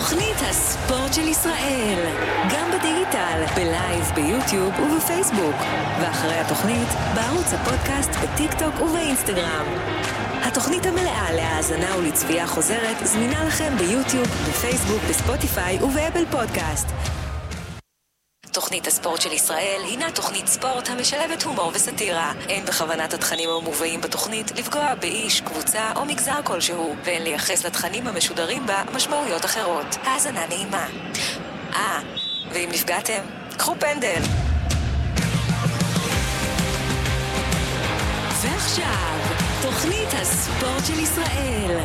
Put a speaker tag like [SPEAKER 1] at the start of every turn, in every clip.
[SPEAKER 1] תוכנית הספורט של ישראל, גם בדיגיטל, בלייב, ביוטיוב ובפייסבוק, ואחרי התוכנית בערוץ הפודקאסט, בטיק טוק ובאינסטגרם. התוכנית המלאה להאזנה ולצפייה חוזרת זמינה לכם ביוטיוב, בפייסבוק, בספוטיפיי ובאפל פודקאסט. תוכנית הספורט של ישראל הינה תוכנית ספורט המשלבת הומור וסטירה. אין בכוונת התכנים המובאים בתוכנית לפגוע באיש, קבוצה או מגזר כלשהו, ואין לייחס לתכנים המשודרים בה משמעויות אחרות. האזנה נעימה. ואם נפגעתם, קחו פנדל. ועכשיו, תוכנית הספורט של ישראל.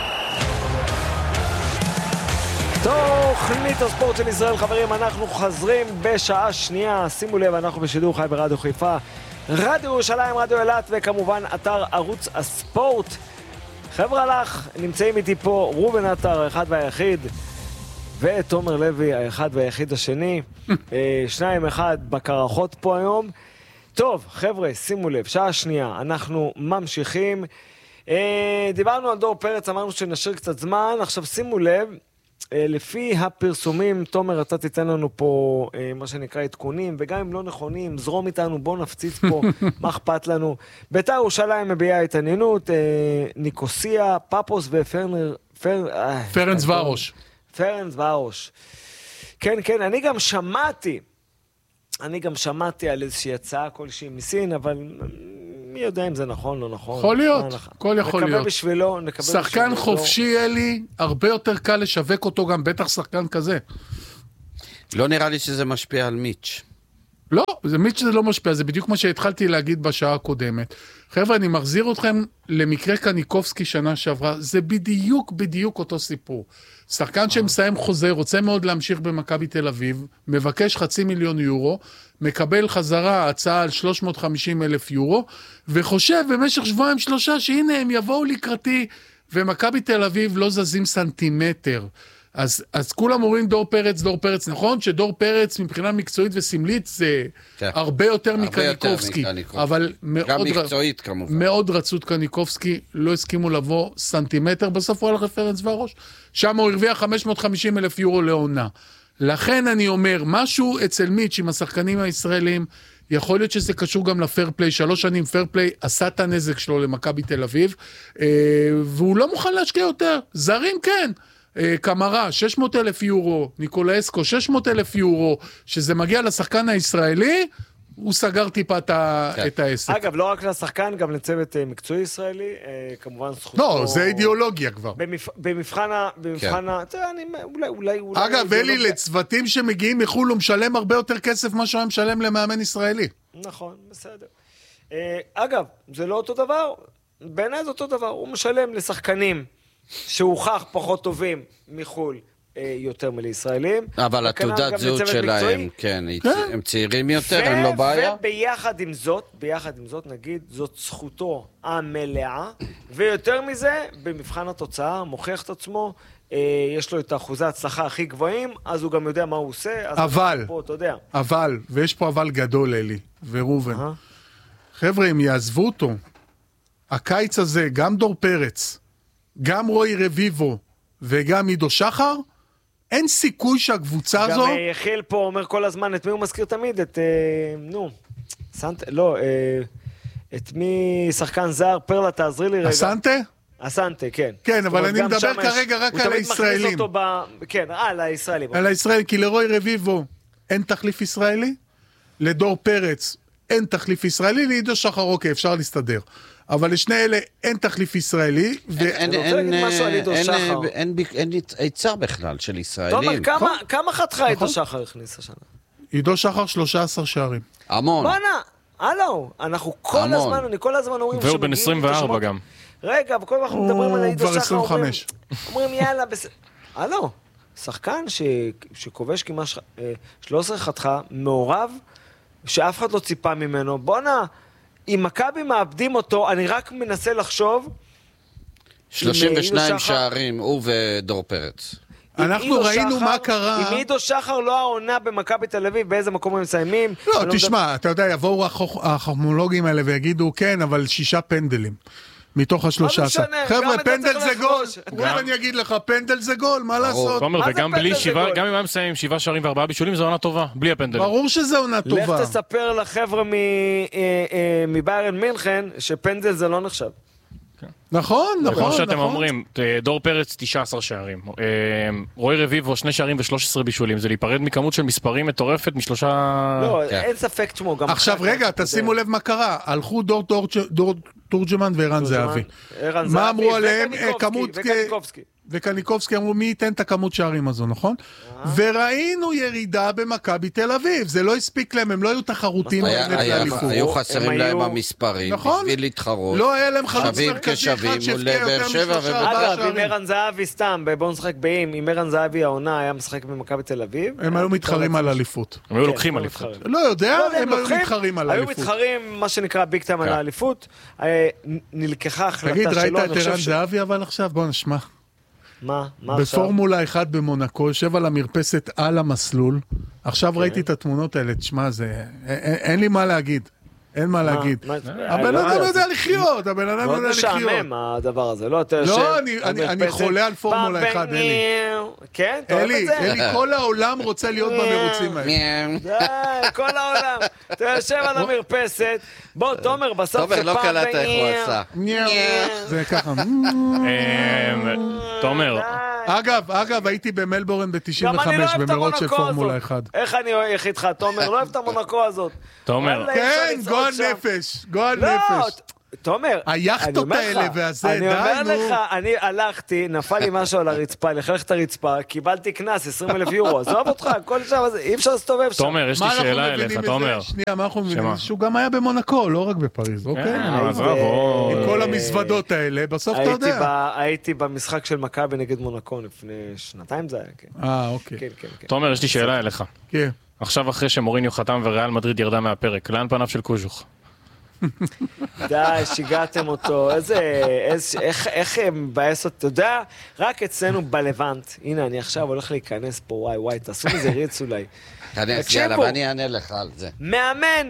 [SPEAKER 2] תוכנית הספורט של ישראל, חברים, אנחנו חזרים בשעה שנייה. שימו לב, אנחנו בשידור חי ברדיו חיפה, רדיו ירושלים, רדיו אילת, וכמובן אתר ערוץ הספורט. חבר'ה לך, נמצאים איתי פה רובן עטר, האחד והיחיד, ותומר לוי, האחד והיחיד השני. 2-1 בקרחות פה היום. טוב, חבר'ה, שימו לב, שעה שנייה, אנחנו ממשיכים. דיברנו על דור פרץ, אמרנו שנשאיר קצת זמן. עכשיו שימו לב, לפי הפרסומים, תומר, אתה תיתן לנו פה מה שנקרא עדכונים, וגם אם לא נכונים, זרום איתנו, בוא נפציץ פה, מה אכפת לנו. בית"ר ירושלים מביעה התעניינות, ניקוסיה, פאפוס
[SPEAKER 3] פרנס ורוש.
[SPEAKER 2] פרנס ורוש. כן, כן, אני גם שמעתי על איזושהי הצעה כלשהי מסין, אבל מי יודע אם זה נכון או לא נכון.
[SPEAKER 3] יכול להיות, הכל יכול להיות.
[SPEAKER 2] נקווה בשבילו.
[SPEAKER 3] שחקן חופשי, אלי, הרבה יותר קל לשווק אותו גם, בטח שחקן כזה.
[SPEAKER 4] לא נראה לי שזה משפיע על מיץ'.
[SPEAKER 3] לא, מיץ' זה לא משפיע, זה בדיוק מה שהתחלתי להגיד בשעה הקודמת. חבר'ה, אני מחזיר אתכם למקרה קניקובסקי שנה שעברה, זה בדיוק אותו סיפור. שחקן שמסיים חוזה, רוצה מאוד להמשיך במכבי תל אביב, מבקש 500,000 יורו, מקבל חזרה הצעה על 350,000 יורו, וחושב במשך 2-3 שהנה הם יבואו לקראתי, ומכבי תל אביב לא זזים סנטימטר. אז כולם אומרים דור פרץ, נכון? שדור פרץ מבחינה מקצועית וסמלית זה הרבה יותר מקניקובסקי, אבל מאוד רצו את קניקובסקי, לא הסכימו לבוא סנטימטר, בסוף הוא הלך לפרנס ורוש, שם הוא הרוויח 550,000 יורו לעונה. לכן אני אומר, משהו אצל מיץ' עם השחקנים הישראלים, יכול להיות שזה קשור גם לפייר פליי, 3 שנים פייר פליי עשה את הנזק שלו למכבי תל אביב, והוא לא מוכן להשקיע יותר, זרים כן, קמרה, 600,000 יורו, ניקולאסקו, 600,000 יורו, שזה מגיע לשחקן הישראלי, הוא סגר טיפה את העסק.
[SPEAKER 2] אגב, לא רק לשחקן, גם לצוות מקצועי ישראלי, כמובן זכותו...
[SPEAKER 3] לא, זה אידיאולוגיה כבר.
[SPEAKER 2] במבחן אולי...
[SPEAKER 3] אגב, אלי, לצוותים שמגיעים מחול, הוא משלם הרבה יותר כסף מה שהוא משלם למאמן ישראלי.
[SPEAKER 2] נכון, בסדר. אגב, זה לא אותו דבר, בעיניי זה אותו דבר, הוא משלם לשחקנים שהוכח פחות טובים מחול יותר מלישראלים.
[SPEAKER 4] אבל התעודת זהות שלהם, כן, הם צעירים יותר, אין לו בעיה.
[SPEAKER 2] וביחד עם זאת, נגיד, זאת זכותו המלאה, ויותר מזה, במבחן התוצאה, מוכיח את עצמו, יש לו את אחוזי ההצלחה הכי גבוהים, אז הוא גם יודע מה הוא עושה.
[SPEAKER 3] אבל, ויש פה אבל גדול, אלי, ורובן. חבר'ה, אם יעזבו אותו, הקיץ הזה, גם דור פרץ, גם רוי רביבו וגם עידו שחר, אין סיכוי שהקבוצה הזו...
[SPEAKER 2] גם יחיל פה אומר כל הזמן, את מי הוא מזכיר תמיד? את מי שחקן זר? פרלה, תעזרי לי רגע.
[SPEAKER 3] אסנטה?
[SPEAKER 2] אסנטה, כן.
[SPEAKER 3] כן, אבל אני מדבר כרגע רק על הישראלים.
[SPEAKER 2] כן, על הישראלים.
[SPEAKER 3] על הישראלים, כי לרוי רביבו אין תחליף ישראלי, לדור פרץ אין תחליף ישראלי, לעידו שחר אוקיי, אפשר להסתדר. אבל לשני אלה אין תחליף ישראלי,
[SPEAKER 4] אין היצע בכלל של ישראלים.
[SPEAKER 2] תומר, כמה חתכה עידו שחר הכניס השנה?
[SPEAKER 3] עידו שחר 13 שערים.
[SPEAKER 4] המון.
[SPEAKER 2] הלו, אנחנו אני כל הזמן אומרים
[SPEAKER 5] והוא בן 24 גם.
[SPEAKER 2] רגע, וכל הזמן אנחנו מדברים על עידו שחר, אומרים יאללה, הלו, שחקן שכובש כמעט 13 חתכה, מעורב, שאף אחד לא ציפה ממנו, בואנה, אם מכבי מאבדים אותו, אני רק מנסה לחשוב...
[SPEAKER 4] 32 שערים, הוא ודור פרץ.
[SPEAKER 3] אנחנו ראינו מה קרה...
[SPEAKER 2] אם עידו שחר לא העונה במכבי תל אביב, באיזה מקום הם מסיימים?
[SPEAKER 3] לא, תשמע, אתה יודע, יבואו החכמולוגים האלה ויגידו, כן, אבל 6 פנדלים. מתוך ה-13. חבר'ה, פנדל זה גול.
[SPEAKER 5] גם
[SPEAKER 3] אני אגיד לך, פנדל זה גול, מה לעשות?
[SPEAKER 5] תומר, וגם בלי גם אם הם מסיים 7 שערים ו4 בישולים, זו עונה טובה, בלי הפנדל.
[SPEAKER 3] ברור שזה עונה טובה.
[SPEAKER 2] לך תספר לחבר'ה מביירן מינכן, שפנדל זה לא נחשב.
[SPEAKER 3] נכון.
[SPEAKER 5] כמו שאתם אומרים, דור פרץ 19 שערים, רועי רביבו 2 שערים ו13 בישולים, זה להיפרד מכמות של מספרים מטורפת משלושה...
[SPEAKER 2] לא, אין ספק תשמו.
[SPEAKER 3] עכשיו רגע, תשימו לב מה קרה, הלכו דור תורג'מן וערן זהבי. מה אמרו עליהם? וקניקובסקי אמרו מי ייתן את הכמות שערים הזו, נכון? וראינו ירידה במכבי תל אביב, זה לא הספיק להם, הם לא היו תחרותיים.
[SPEAKER 4] היו חסרים להם המספרים, בשביל להתחרות.
[SPEAKER 3] לא היה להם חלוץ
[SPEAKER 4] שווים
[SPEAKER 3] מרכזי אחד
[SPEAKER 4] כשווים, מול באר שבע
[SPEAKER 2] אגב, עם ערן זהבי סתם, בוא נשחק באים, עם ערן זהבי העונה היה משחק במכבי תל אביב.
[SPEAKER 3] הם היו מתחרים על אליפות.
[SPEAKER 5] הם היו לוקחים אליפות.
[SPEAKER 3] לא יודע, הם היו מתחרים על אליפות.
[SPEAKER 2] היו מתחרים, מה שנקרא ביג טיים על האליפות. נלקחה החלטה שלו.
[SPEAKER 3] תגיד, ראית את ערן זהבי אבל עכשיו? בוא נשמע.
[SPEAKER 2] מה עכשיו?
[SPEAKER 3] בפורמולה 1 במונקו, יושב על המרפסת על המסלול. עכשיו ראיתי את התמונות האלה, תשמע, אין לי מה להגיד. אין מה להגיד. הבן אדם יודע לחיות, הבן אדם יודע לחיות.
[SPEAKER 2] מאוד משעמם הדבר הזה, לא?
[SPEAKER 3] לא, אני חולה על פורמולה 1, אלי.
[SPEAKER 2] כן, אתה אוהב את זה?
[SPEAKER 3] אלי, כל העולם רוצה להיות במרוצים האלה.
[SPEAKER 2] די, כל העולם. אתה יושב על המרפסת. בוא, תומר, בסוף
[SPEAKER 4] תומר, לא קלטת איך הוא עשה.
[SPEAKER 3] זה ככה.
[SPEAKER 5] תומר.
[SPEAKER 3] אגב, הייתי במלבורן ב-95, במרוץ של פורמולה 1.
[SPEAKER 2] איך אני הולך איתך, תומר? לא אוהב את המונקו הזאת.
[SPEAKER 5] תומר.
[SPEAKER 3] כן, גועל נפש, גועל נפש.
[SPEAKER 2] תומר,
[SPEAKER 3] היחטות האלה והזה,
[SPEAKER 2] אני אומר לך, אני הלכתי, נפל לי משהו על הרצפה, לחלך את הרצפה, קיבלתי קנס, 20,000 יורו, עזוב אותך, כל שם, אי אפשר להסתובב שם.
[SPEAKER 5] תומר, יש לי שאלה אליך, תומר.
[SPEAKER 3] שנייה, מה אנחנו מבינים? שהוא גם היה במונקו, לא רק בפריז, אוקיי?
[SPEAKER 5] עם
[SPEAKER 3] כל המזוודות האלה, בסוף אתה יודע.
[SPEAKER 2] הייתי במשחק של מכבי נגד מונקו לפני 2 זה היה, כן.
[SPEAKER 3] אוקיי.
[SPEAKER 5] תומר, יש לי שאלה אליך.
[SPEAKER 3] כן.
[SPEAKER 5] עכשיו אחרי שמוריניו חתם וריאל מדריד ירדה מהפרק, לאן פניו של קוז'וך?
[SPEAKER 2] די, שיגעתם אותו, איך מבאס אותו, אתה יודע, רק אצלנו בלבנט, הנה אני עכשיו הולך להיכנס פה, וואי, תעשו מזה ריץ אולי.
[SPEAKER 4] כנס, יאללה, ואני אענה לך על זה.
[SPEAKER 2] מאמן,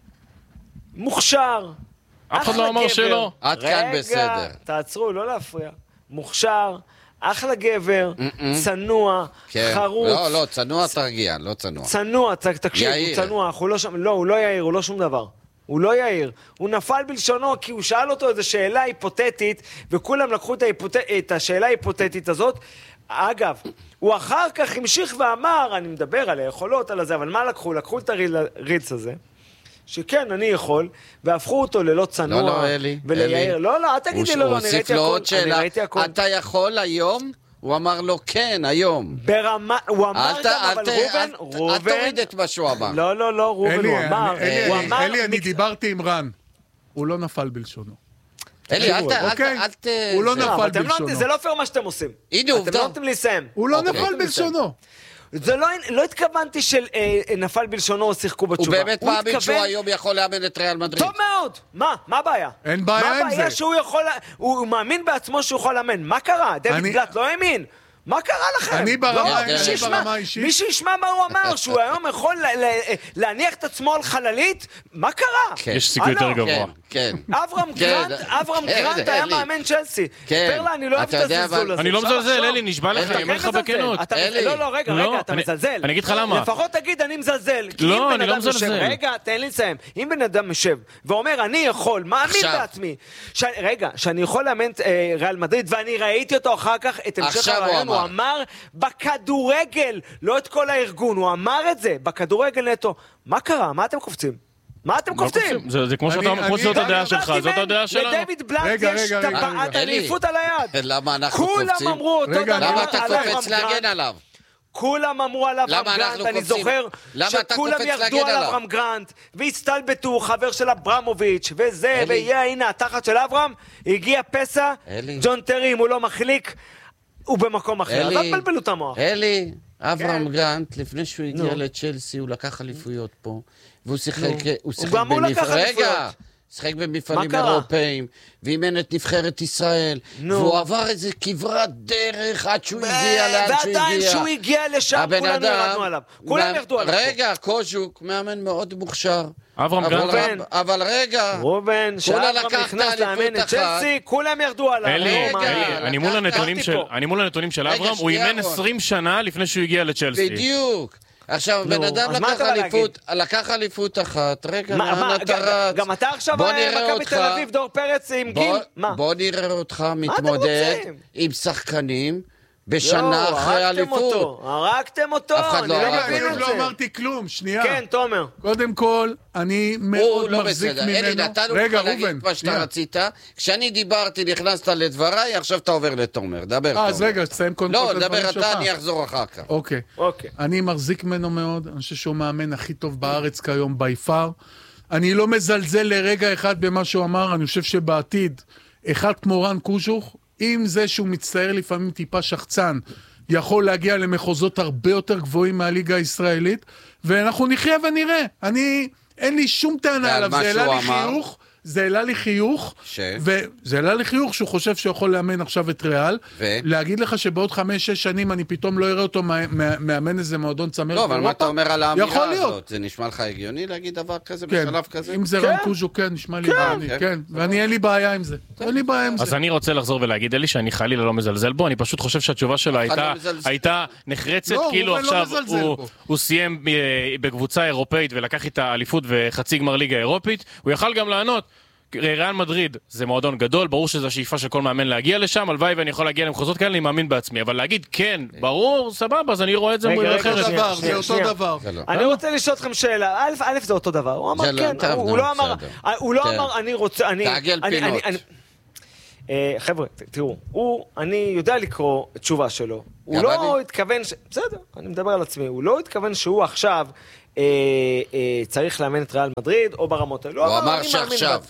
[SPEAKER 2] מוכשר,
[SPEAKER 5] אף אחד לא אמר שלא.
[SPEAKER 4] עד כאן בסדר.
[SPEAKER 2] רגע, תעצרו, לא להפריע. מוכשר, אחלה גבר, צנוע, חרוץ.
[SPEAKER 4] לא, צנוע תרגיע, לא צנוע.
[SPEAKER 2] צנוע, תקשיב, הוא צנוע, הוא לא יאיר, הוא לא שום דבר. הוא לא יאיר, הוא נפל בלשונו כי הוא שאל אותו איזו שאלה היפותטית וכולם לקחו את השאלה ההיפותטית הזאת. אגב, הוא אחר כך המשיך ואמר, אני מדבר על היכולות, על זה, אבל מה לקחו? לקחו את הריץ הזה, שכן, אני יכול, והפכו אותו ללא צנוע.
[SPEAKER 4] לא, אלי.
[SPEAKER 2] וליאיר. לא, אל תגידי לו, אני ראיתי הכל.
[SPEAKER 4] אתה יכול היום? הוא אמר לו, כן, היום.
[SPEAKER 2] ברמה, הוא אמר גם, אבל רובן...
[SPEAKER 4] אל תוריד את מה שהוא אמר.
[SPEAKER 2] לא, רובן, הוא אמר...
[SPEAKER 3] אלי, אני דיברתי עם רן. הוא לא נפל בלשונו.
[SPEAKER 4] אלי,
[SPEAKER 3] הוא לא נפל בלשונו.
[SPEAKER 2] זה לא פייר מה שאתם עושים.
[SPEAKER 4] הנה, עובדה.
[SPEAKER 2] אתם לא נותנים לי לסיים.
[SPEAKER 3] הוא לא נפל בלשונו.
[SPEAKER 2] זה לא התכוונתי של נפל בלשונו או שיחקו בתשובה.
[SPEAKER 4] הוא באמת מאמין שהוא היום יכול לאמן את ריאל מדריד.
[SPEAKER 2] טוב מאוד. מה הבעיה?
[SPEAKER 3] אין בעיה עם זה.
[SPEAKER 2] מה הבעיה שהוא יכול... הוא מאמין בעצמו שהוא יכול לאמן. מה קרה? דויד גלאט לא האמין. מה קרה לכם?
[SPEAKER 3] אני ברמה אישית.
[SPEAKER 2] מי שישמע מה הוא אמר, שהוא היום יכול להניח את עצמו על חללית, מה קרה?
[SPEAKER 5] יש סיכוי יותר גבוה.
[SPEAKER 4] כן.
[SPEAKER 2] אברהם גרנט היה מאמן צ'לסי. פרלה, אני לא אוהב את הזלזול הזה.
[SPEAKER 5] אני לא מזלזל, אלי, נשבע לך, אני אומר לך בכנות.
[SPEAKER 2] לא, רגע, אתה מזלזל.
[SPEAKER 5] אני אגיד לך למה.
[SPEAKER 2] לפחות תגיד, אני מזלזל.
[SPEAKER 5] לא, אני לא מזלזל.
[SPEAKER 2] רגע, תן לי לסיים. אם בן אדם יושב ואומר, אני יכול, מאמין בעצמי. רגע, שאני יכול לאמן ריאל מדריד, ואני ראיתי אותו אחר כך את המשך הרעיון, הוא אמר בכדורגל, לא את כל הארגון, הוא אמר את זה, בכדורגל נטו. מה קרה? מה אתם קופצים? מה אתם קופצים?
[SPEAKER 5] זה כמו שזאת הדעה שלך, זאת הדעה שלנו.
[SPEAKER 2] לדויד בלאט יש את האליפות על היד.
[SPEAKER 4] למה אנחנו קופצים?
[SPEAKER 2] כולם אמרו אותו דבר.
[SPEAKER 4] למה אתה קופץ להגן עליו?
[SPEAKER 2] כולם אמרו על אברהם גרנט, אני זוכר שכולם ירדו על אברהם גרנט והסתלבטו, חבר של אברמוביץ' וזה, ויהיה, הנה, התחת של אברהם, הגיע פסע, ג'ון טרי, אם הוא לא מחליק, הוא במקום אחר, אז אל תבלבלו את המוח.
[SPEAKER 4] אלי, אברהם גרנט, לפני שהוא הגיע לצ'לסי, הוא לקח אליפויות פה, והוא שיחק בנפרד. רגע, שחק במפעלים אירופאים, ואימן את נבחרת ישראל, והוא עבר איזה כברת דרך עד שהוא הגיע לאן שהוא הגיע.
[SPEAKER 2] ועדיין שהוא הגיע לשם, כולנו ירדנו עליו. כולם ירדו עליו.
[SPEAKER 4] רגע, קוז'וק, מאמן מאוד מוכשר. אבל רגע,
[SPEAKER 2] רובן, שאברהם נכנס לאמן את צ'לסי, כולם ירדו עליו.
[SPEAKER 5] אני מול הנתונים של אברהם, הוא אימן 20 שנה לפני שהוא הגיע לצ'לסי.
[SPEAKER 4] בדיוק. עכשיו, בן אדם לקח אליפות אחת, רגע,
[SPEAKER 2] גם אתה עכשיו מכבי תל אביב, דור פרץ עם גיל,
[SPEAKER 4] בוא נראה אותך מתמודד עם שחקנים בשנה אחרי אליפות.
[SPEAKER 2] הרגתם אותו, אני לא מבין את זה.
[SPEAKER 3] לא אמרתי כלום, שנייה.
[SPEAKER 2] כן, תומר.
[SPEAKER 3] קודם כל, אני מאוד מחזיק ממנו.
[SPEAKER 4] אלי, נתנו לך להגיד מה שאתה רצית. כשאני דיברתי, נכנסת לדבריי, עכשיו אתה עובר לתומר. דבר, תומר.
[SPEAKER 3] אז רגע, תסיים קודם כל את הדברים שלך.
[SPEAKER 4] לא, דבר אתה, אני אחזור אחר כך.
[SPEAKER 3] אוקיי. אני מחזיק ממנו מאוד, אני חושב שהוא מאמן הכי טוב בארץ כיום, ביפר. אני לא מזלזל לרגע אחד במה שהוא אמר, אני חושב שבעתיד, אחד כמו רן קוז'וך, עם זה שהוא מצטער לפעמים טיפה שחצן, יכול להגיע למחוזות הרבה יותר גבוהים מהליגה הישראלית, ואנחנו נחיה ונראה. אין לי שום טענה עליו, זה העלה לי חיוך, וזה העלה לי חיוך שהוא חושב שהוא יכול לאמן עכשיו את ריאל, להגיד לך שבעוד 5-6 שנים אני פתאום לא אראה אותו מאמן איזה מועדון צמרת.
[SPEAKER 4] לא, אבל מה אתה אומר על האמירה הזאת? זה נשמע לך הגיוני להגיד דבר כזה בשלב כזה?
[SPEAKER 3] אם זה רן קוז'וק, כן, נשמע לי הגיוני, כן, ואני אין לי בעיה עם זה.
[SPEAKER 5] אז אני רוצה לחזור ולהגיד לי שאני חלילה לא מזלזל בו, אני פשוט חושב שהתשובה שלו הייתה נחרצת, כאילו עכשיו הוא סיים בקבוצה אירופאית ולקח איתה אליפות וחצי גמר ליגה אירופית, הוא יכל גם לענות. ריאל מדריד זה מועדון גדול, ברור שזו השאיפה של כל מאמן להגיע לשם, הלוואי ואני יכול להגיע למחוזות כאלה, אני מאמין בעצמי, אבל להגיד כן, ברור, סבבה, אז אני רואה את זה מול אחרת.
[SPEAKER 3] זה אותו דבר.
[SPEAKER 2] אני רוצה לשאול אתכם שאלה, א' זה אותו דבר, הוא אמר כן, הוא לא אמר, אני רוצה,
[SPEAKER 4] תעגל פינות.
[SPEAKER 2] חבר'ה, תראו, אני יודע לקרוא תשובה שלו, הוא לא התכוון, בסדר, אני מדבר על עצמי, הוא לא התכוון שהוא עכשיו צריך לאמן את ריאל מדריד או ברמות האלה.
[SPEAKER 4] הוא אמר שעכשיו.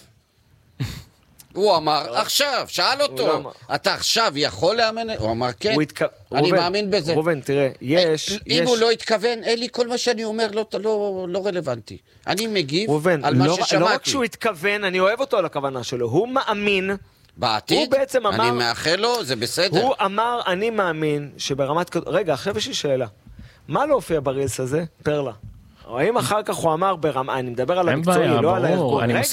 [SPEAKER 4] הוא אמר עכשיו, שאל אותו, אתה עכשיו יכול לאמן? הוא אמר כן, אני מאמין בזה.
[SPEAKER 2] רובן, תראה,
[SPEAKER 4] אם הוא לא התכוון, אלי, כל מה שאני אומר לא רלוונטי. אני מגיב על מה ששמעתי.
[SPEAKER 2] לא רק שהוא התכוון, אני אוהב אותו על הכוונה שלו, הוא מאמין.
[SPEAKER 4] בעתיד, אני מאחל לו, זה בסדר.
[SPEAKER 2] הוא אמר, אני מאמין שברמת... רגע, עכשיו יש לי שאלה. מה לא הופיע ברילס הזה? פרלה. או האם אחר כך הוא אמר ברמה, אני מדבר על המקצועי, לא על הארגון. רגע,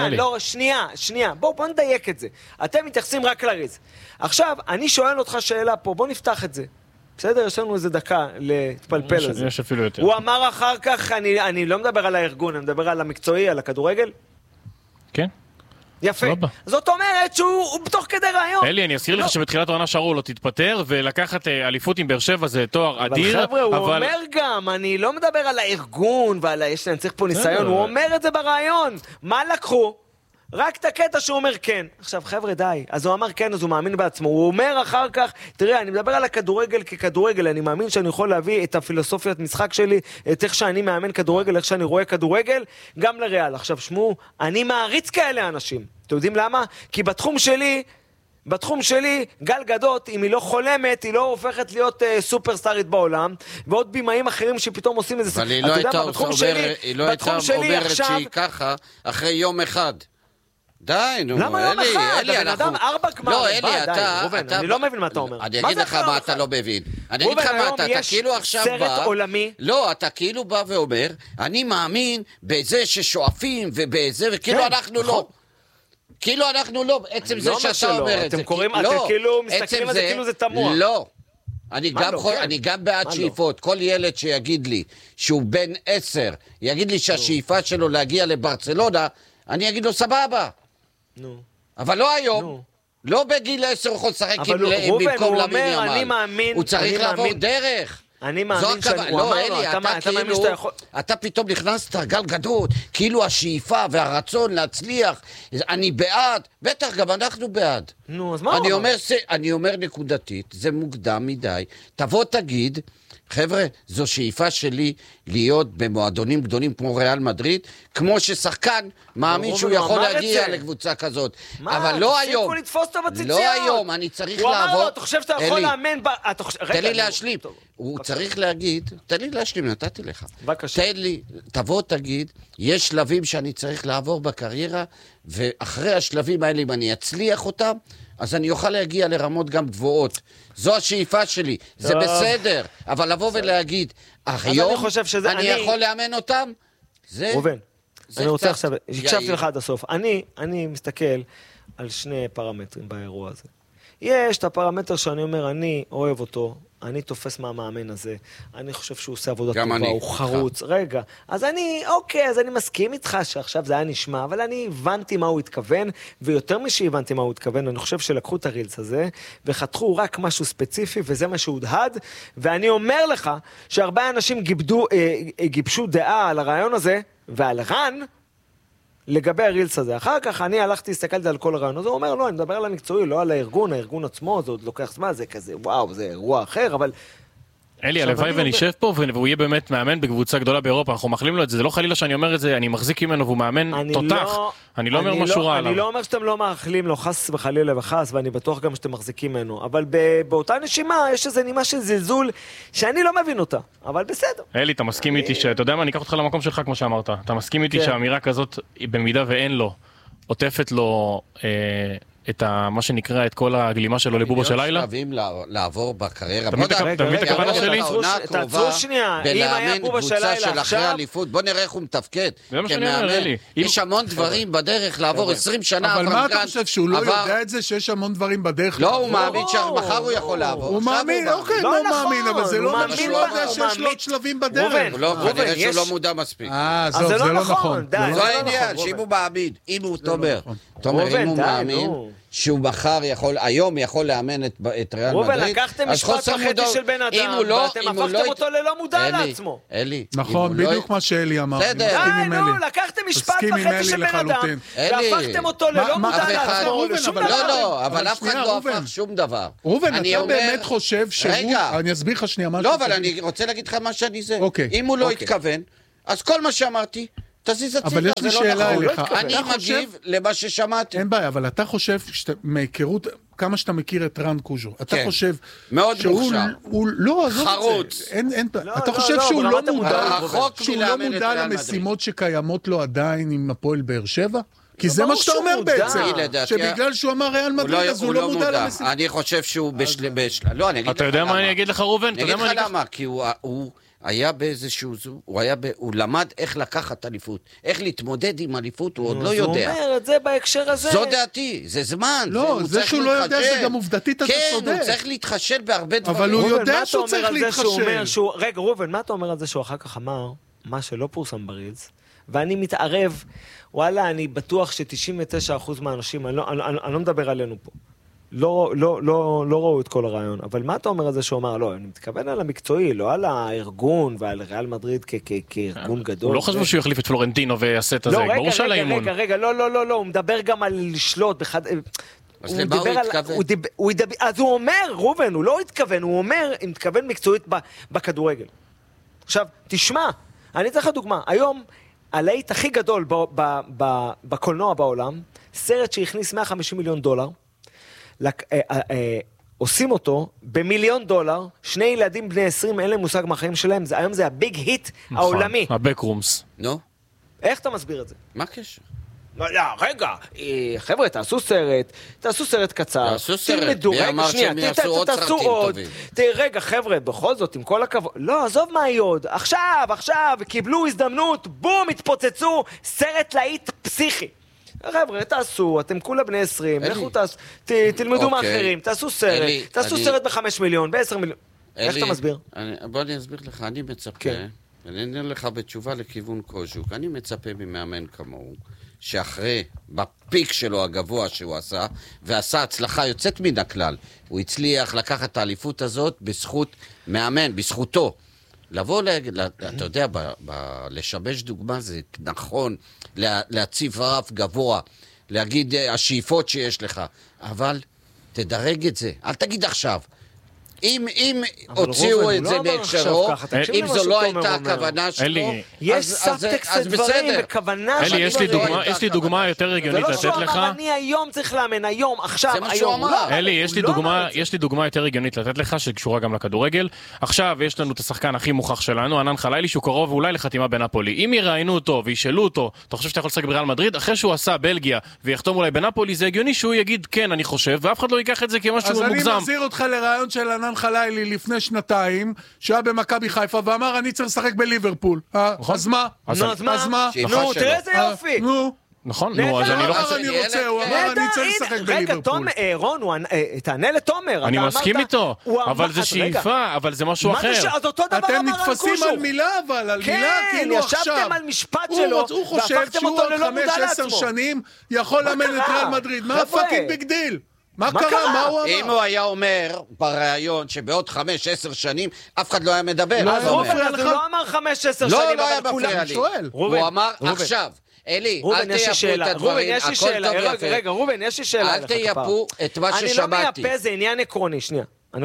[SPEAKER 2] שנייה, בואו נדייק את זה. אתם מתייחסים רק לריז. עכשיו, אני שואל אותך שאלה פה, בואו נפתח את זה. בסדר, יש לנו איזה דקה להתפלפל על זה.
[SPEAKER 5] יש אפילו יותר.
[SPEAKER 2] הוא אמר אחר כך, אני לא מדבר על הארגון, אני מדבר על המקצועי, על הכדורגל.
[SPEAKER 5] כן.
[SPEAKER 2] יפה. זאת אומרת שהוא בתוך כדי רעיון.
[SPEAKER 5] אלי, אני אזכיר לך שבתחילת העונה שרו לו תתפטר, ולקחת אליפות עם באר שבע זה תואר אדיר.
[SPEAKER 2] אבל חבר'ה, הוא אומר גם, אני לא מדבר על הארגון, אני צריך פה ניסיון, הוא אומר את זה ברעיון. מה לקחו? רק את הקטע שהוא אומר כן. עכשיו חבר'ה די, אז הוא אמר כן, אז הוא מאמין בעצמו. הוא אומר אחר כך, תראה, אני מדבר על הכדורגל ככדורגל, אני מאמין שאני יכול להביא את הפילוסופיית משחק שלי, את איך שאני מאמן כדורגל, איך שאני רואה כדורגל, גם לריאל. עכשיו שמו, אני מעריץ כאלה אנשים. אתם יודעים למה? כי בתחום שלי, גל גדות, אם היא לא חולמת, היא לא הופכת להיות סופרסטארית בעולם, ועוד בימאים אחרים שפתאום עושים איזה...
[SPEAKER 4] אבל היא לא הייתה אומרת שהיא ככה אחרי יום אחד. די, נו,
[SPEAKER 2] למה יום אחד? הבן אדם 4 גמרים.
[SPEAKER 4] לא, אלי,
[SPEAKER 2] אני לא מבין מה אתה אומר.
[SPEAKER 4] אני אגיד לך מה אתה לא מבין. אני אגיד לך מה אתה כאילו עכשיו בא...
[SPEAKER 2] סרט עולמי.
[SPEAKER 4] לא, אתה כאילו בא ואומר, אני מאמין בזה ששואפים ובזה, וכאילו אנחנו לא. כאילו אנחנו לא, עצם זה שאתה אומר את זה.
[SPEAKER 2] אתם קוראים, אתם כאילו מסתכלים על זה כאילו זה תמוה.
[SPEAKER 4] לא. אני גם בעד שאיפות. כל ילד שיגיד לי שהוא בן 10, יגיד לי שהשאיפה שלו להגיע לברצלונה, אני אגיד לו סבבה. אבל לא היום. לא בגיל 10 הוא יכול לשחק במקום למין ימל. הוא צריך לעבור דרך.
[SPEAKER 2] אני מאמין שאני...
[SPEAKER 4] לא, אלי, אתה פתאום נכנסת גל גדות, כאילו השאיפה והרצון להצליח, אני בעד, בטח גם אנחנו בעד.
[SPEAKER 2] נו, אז מה?
[SPEAKER 4] אני אומר נקודתית, זה מוקדם מדי, תבוא תגיד, חבר'ה, זו שאיפה שלי להיות במועדונים גדולים כמו ריאל מדריד, כמו ששחקן מאמין שהוא יכול להגיע לקבוצה כזאת. אבל לא היום.
[SPEAKER 2] תפסיקו לתפוס אותו בציציות.
[SPEAKER 4] לא היום, אני צריך לעבוד.
[SPEAKER 2] הוא אמר לו, אתה חושב שאתה יכול לאמן...
[SPEAKER 4] תן לי להשלים. הוא צריך להגיד, תן לי להשלים, נתתי לך. תן לי, תבוא תגיד, יש שלבים שאני צריך לעבור בקריירה, ואחרי השלבים האלה, אם אני אצליח אותם, אז אני אוכל להגיע לרמות גם גבוהות. זו השאיפה שלי, זה בסדר, אבל לבוא ולהגיד, היום אני יכול לאמן אותם, זה...
[SPEAKER 2] רובן, אני רוצה עכשיו, הקשבתי לך עד הסוף, אני מסתכל על שני פרמטרים באירוע הזה. יש את הפרמטר שאני אומר, אני אוהב אותו, אני תופס מהמאמן הזה, אני חושב שהוא עושה עבודה טובה, הוא חרוץ, רגע, אז אז אני מסכים איתך שעכשיו זה היה נשמע, אבל אני הבנתי מה הוא התכוון, ויותר משהבנתי מה הוא התכוון, אני חושב שלקחו את הרילס הזה, וחתכו רק משהו ספציפי, וזה מה שהודהד, ואני אומר לך, שהרבה אנשים גיבשו דעה על הרעיון הזה, ועל רן, לגבי הרילס הזה. אחר כך אני הלכתי, הסתכלתי על כל הרעיון הזה, הוא אומר, לא, אני מדבר על המקצועי, לא על הארגון עצמו, זה עוד לוקח זמן, זה כזה, וואו, זה אירוע אחר, אבל...
[SPEAKER 5] אלי, הלוואי ונשב פה, והוא יהיה באמת מאמן בקבוצה גדולה באירופה, אנחנו מאחלים לו את זה, זה לא חלילה שאני אומר את זה, אני מחזיק ממנו והוא מאמן תותח, אני לא אומר משהו רע עליו.
[SPEAKER 2] אני לא אומר שאתם לא מאחלים לו, חס וחלילה וחס, ואני בטוח גם שאתם מחזיקים ממנו, אבל באותה נשימה יש איזו נימה של זלזול, שאני לא מבין אותה, אבל בסדר.
[SPEAKER 5] אלי, אתה מסכים איתי שאתה יודע מה, אני אקח אותך למקום שלך כמו שאמרת, אתה מסכים איתי שהאמירה כזאת, במידה ואין לו, עוטפת לו את מה שנקרא, את כל הגלימה שלו לבובה של לילה?
[SPEAKER 4] שלבים לעבור בקריירה.
[SPEAKER 5] אתה מבין את הכוונה שלי?
[SPEAKER 2] תעצרו שנייה, אם היה בובה של לילה עכשיו...
[SPEAKER 4] בוא נראה איך הוא מתפקד.
[SPEAKER 5] זה מה שאני אומר, אלי.
[SPEAKER 4] יש המון דברים בדרך לעבור 20 שנה.
[SPEAKER 3] אבל מה אתה חושב, שהוא לא יודע את זה שיש המון דברים בדרך?
[SPEAKER 4] לא, הוא מאמין שמחר הוא יכול לעבור.
[SPEAKER 3] הוא מאמין, אוקיי, לא מאמין, אבל זה לא אומר שהוא יודע שיש לו עוד שלבים בדרך.
[SPEAKER 4] כנראה שהוא לא מודע מספיק.
[SPEAKER 3] זה לא נכון.
[SPEAKER 4] זה העניין, שאם הוא מאמין, אם הוא תומר, אם הוא מאמין, שהוא מחר היום יכול לאמן את ריאל מדריד,
[SPEAKER 2] לקחתם משפט וחצי של בן אדם, ואתם הפכתם אותו ללא מודע לעצמו.
[SPEAKER 4] אלי.
[SPEAKER 3] נכון, בדיוק מה שאלי אמר.
[SPEAKER 2] לקחתם משפט וחצי של בן אדם, והפכתם אותו ללא מודע לעצמו.
[SPEAKER 4] לא, אבל אף אחד לא הפך שום דבר.
[SPEAKER 3] ראובן, אתה באמת חושב שהוא... אני אסביר לך שנייה משהו.
[SPEAKER 4] לא, אבל אני רוצה להגיד לך מה שאני זה. אם הוא לא התכוון, אז כל מה שאמרתי, תזיז הצידה,
[SPEAKER 3] אבל יש לי שאלה אליך.
[SPEAKER 4] אני מגיב למה ששמעתי.
[SPEAKER 3] אין בעיה, אבל אתה חושב, מהיכרות, כמה שאתה מכיר את רן קוז'ו, אתה חושב...
[SPEAKER 4] מאוד מוכשר.
[SPEAKER 3] לא,
[SPEAKER 4] חרוץ.
[SPEAKER 3] אתה חושב שהוא לא מודע למשימות שקיימות לו עדיין עם הפועל באר שבע? כי זה מה שאתה אומר בעצם, שבגלל שהוא אמר ריאל מדריד, אז הוא לא מודע למשימות.
[SPEAKER 4] אני חושב שהוא לא, אני אגיד לך למה.
[SPEAKER 5] אתה יודע מה אני אגיד לך, ראובן?
[SPEAKER 4] אני אגיד לך למה, כי הוא... היה באיזשהו, הוא למד איך לקחת אליפות, איך להתמודד עם אליפות, הוא עוד לא יודע.
[SPEAKER 2] הוא אומר את זה בהקשר הזה.
[SPEAKER 4] זו דעתי, זה זמן.
[SPEAKER 3] לא, זה שהוא לא יודע, זה גם עובדתית, אתה צודק.
[SPEAKER 4] כן, הוא צריך להתחשל בהרבה דברים.
[SPEAKER 3] אבל הוא יודע שהוא צריך להתחשל.
[SPEAKER 2] רגע, ראובן, מה אתה אומר על זה שהוא אחר כך אמר, מה שלא פורסם ברילס, ואני מתערב, וואלה, אני בטוח ש99% מהאנשים, אני לא מדבר עלינו פה. לא ראו את כל הרעיון, אבל מה אתה אומר על זה שהוא אמר? לא, אני מתכוון על המקצועי, לא על הארגון ועל ריאל מדריד כארגון גדול.
[SPEAKER 5] הוא לא חשבו שהוא יחליף את פלורנטינו ויעשה את זה, ברור שעל האימון.
[SPEAKER 2] רגע, לא, הוא מדבר גם על לשלוט
[SPEAKER 4] אז למה הוא התכוון?
[SPEAKER 2] אז הוא אומר, ראובן, הוא לא התכוון, הוא אומר, הוא מתכוון מקצועית בכדורגל. עכשיו, תשמע, אני אתן לך דוגמה, היום, הלהיט הכי גדול בקולנוע בעולם, סרט שהכניס $150 מיליון, עושים אותו $1 מיליון, שני ילדים בני 20, אין להם מושג מהחיים שלהם, היום זה הביג היט העולמי.
[SPEAKER 5] הבקרומס.
[SPEAKER 4] נו?
[SPEAKER 2] איך אתה מסביר את זה?
[SPEAKER 4] מה הקשר?
[SPEAKER 2] רגע, חבר'ה, תעשו סרט קצר, תלמדו, רגע, שנייה, תעשו עוד, רגע, חבר'ה, בכל זאת, עם כל הכבוד, לא, עזוב מה יהיה עוד, עכשיו, קיבלו הזדמנות, בום, התפוצצו, סרט להיט פסיכי. חבר'ה, תעשו, אתם כולה בני 20, לכו תלמדו מאחרים, תעשו סרט ב5 מיליון, ב10 מיליון. איך אתה מסביר?
[SPEAKER 4] בוא אני אסביר לך, אני מצפה, אני אענה לך בתשובה לכיוון קוז'וק, אני מצפה ממאמן כמוהו, שאחרי, בפיק שלו הגבוה שהוא עשה, ועשה הצלחה יוצאת מן הכלל, הוא הצליח לקחת את האליפות הזאת בזכות מאמן, בזכותו. לבוא, אתה יודע, לשבש דוגמה זה נכון, להציב רף גבוה, להגיד השאיפות שיש לך, אבל תדרג את זה, אל תגיד עכשיו. אם הוציאו את זה בהקשרו, אם זו לא הייתה הכוונה שלו,
[SPEAKER 2] יש סאבטקסט לדברים וכוונה
[SPEAKER 5] אלי, יש לי דוגמה יותר הגיונית לתת לך.
[SPEAKER 2] זה לא שהוא אמר, אני היום צריך לאמן, היום, עכשיו, היום.
[SPEAKER 5] אלי, יש לי דוגמה יותר הגיונית לתת לך, שקשורה גם לכדורגל. עכשיו יש לנו את השחקן הכי מוכח שלנו, ענן חלילי, שהוא קרוב אולי לחתימה בנפולי. אם יראיינו אותו וישאלו אותו, אתה חושב שאתה יכול לשחק בריאל מדריד? אחרי שהוא עשה בלגיה ויחתום אולי בנפולי, זה הגיוני שהוא יגיד כן, אני חושב, ואף אחד לא ייקח את זה כמשהו מוגזם.
[SPEAKER 3] אז אני מחזיר אותך לרעיון של ענן חלילי לפני שנתיים, שהיה במכבי חיפה ואמר אני צריך לשחק בליברפול. אז מה?
[SPEAKER 2] אז מה? נו, תראה איזה יופי.
[SPEAKER 5] נכון, אז אני לא חושב...
[SPEAKER 3] הוא אמר אני צריך לשחק בליברפול.
[SPEAKER 2] רגע, רון, תענה לתומר.
[SPEAKER 5] אני מסכים איתו, אבל זה שאיפה, אבל זה משהו אחר.
[SPEAKER 2] אז אותו דבר אמר רן קוז'וך.
[SPEAKER 3] אתם נתפסים על מילה, אבל על מילה כאילו עכשיו.
[SPEAKER 2] כן, ישבתם על משפט שלו,
[SPEAKER 3] הוא חושב שהוא עוד 5-10 שנים יכול לאמן את ריאל מדריד. מה הפאקינג ביג דיל? מה קרה? מה הוא אמר?
[SPEAKER 4] אם הוא היה אומר בריאיון שבעוד 5-10 שנים אף אחד לא היה מדבר.
[SPEAKER 2] אז הוא לא אמר 5-10 שנים,
[SPEAKER 4] לא היה מפריע לי. הוא אמר עכשיו. אלי, אל תייפו את הדברים, הכל טוב יפה.
[SPEAKER 2] רגע, רובן, יש לי שאלה.
[SPEAKER 4] אל תייפו את מה ששמעתי.
[SPEAKER 2] אני לא מייפה, זה עניין עקרוני, שנייה.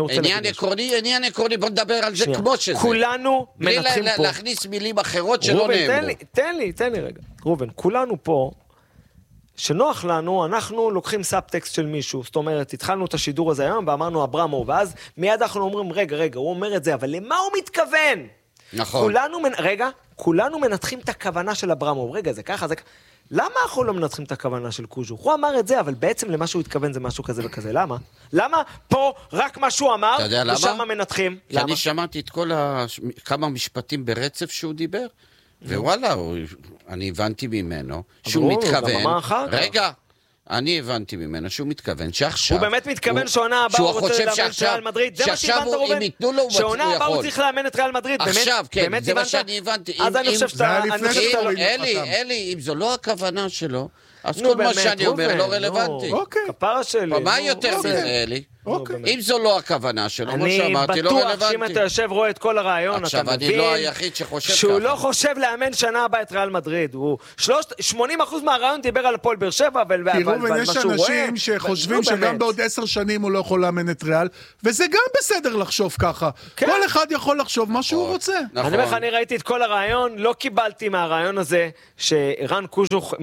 [SPEAKER 4] עניין עקרוני, בוא נדבר על זה כמו שזה.
[SPEAKER 2] כולנו מנתחים פה.
[SPEAKER 4] בלי להכניס מילים אחרות שלא נאמרו.
[SPEAKER 2] תן לי רגע. רובן, כולנו פה, שנוח לנו, אנחנו לוקחים סאבטקסט של מישהו, זאת אומרת, התחלנו את השידור הזה היום, ואמרנו אברמוב, ואז מיד אנחנו אומרים, רגע, הוא אומר את זה, אבל למה הוא מתכוון?
[SPEAKER 4] נכון.
[SPEAKER 2] כולנו מנתחים את הכוונה של אברמוב, רגע, זה ככה, למה אנחנו לא מנתחים את הכוונה של קוז'וך? הוא אמר את זה, אבל בעצם למה שהוא התכוון זה משהו כזה וכזה, למה? למה פה רק מה שהוא אמר, ושם מנתחים?
[SPEAKER 4] כי אני שמעתי את כמה משפטים ברצף שהוא דיבר, ווואלה, אני הבנתי ממנו שהוא מתכוון, רגע, אני הבנתי ממנו שהוא מתכוון שעכשיו...
[SPEAKER 2] הוא באמת מתכוון שעונה הבאה הוא רוצה לאמן את ריאל מדריד.
[SPEAKER 4] שעכשיו אם ייתנו לו הוא יכול.
[SPEAKER 2] שעונה הבאה הוא צריך לאמן את ריאל מדריד.
[SPEAKER 4] עכשיו, כן, זה מה שאני הבנתי.
[SPEAKER 2] אז אני חושב שאתה...
[SPEAKER 4] אלי, אם זו לא הכוונה שלו, אז כל מה שאני אומר לא רלוונטי.
[SPEAKER 2] כפרה שלי.
[SPEAKER 4] מה יותר מזה, אלי? אם זו לא הכוונה שלו, כמו שאמרתי, לא רלוונטי.
[SPEAKER 2] אני בטוח שאם אתה יושב רואה את כל הרעיון, אתה
[SPEAKER 4] עכשיו, אני לא היחיד שחושב ככה.
[SPEAKER 2] שהוא לא חושב לאמן שנה הבאה את ריאל מדריד. 80% מהרעיון דיבר על הפועל באר שבע, ועל מה שהוא רואה.
[SPEAKER 3] יש אנשים שחושבים שגם בעוד 10 שנים הוא לא יכול לאמן את ריאל, וזה גם בסדר לחשוב ככה. כל אחד יכול לחשוב מה שהוא רוצה.
[SPEAKER 2] אני ראיתי את כל הרעיון, לא קיבלתי מהרעיון הזה שרן קוז'וך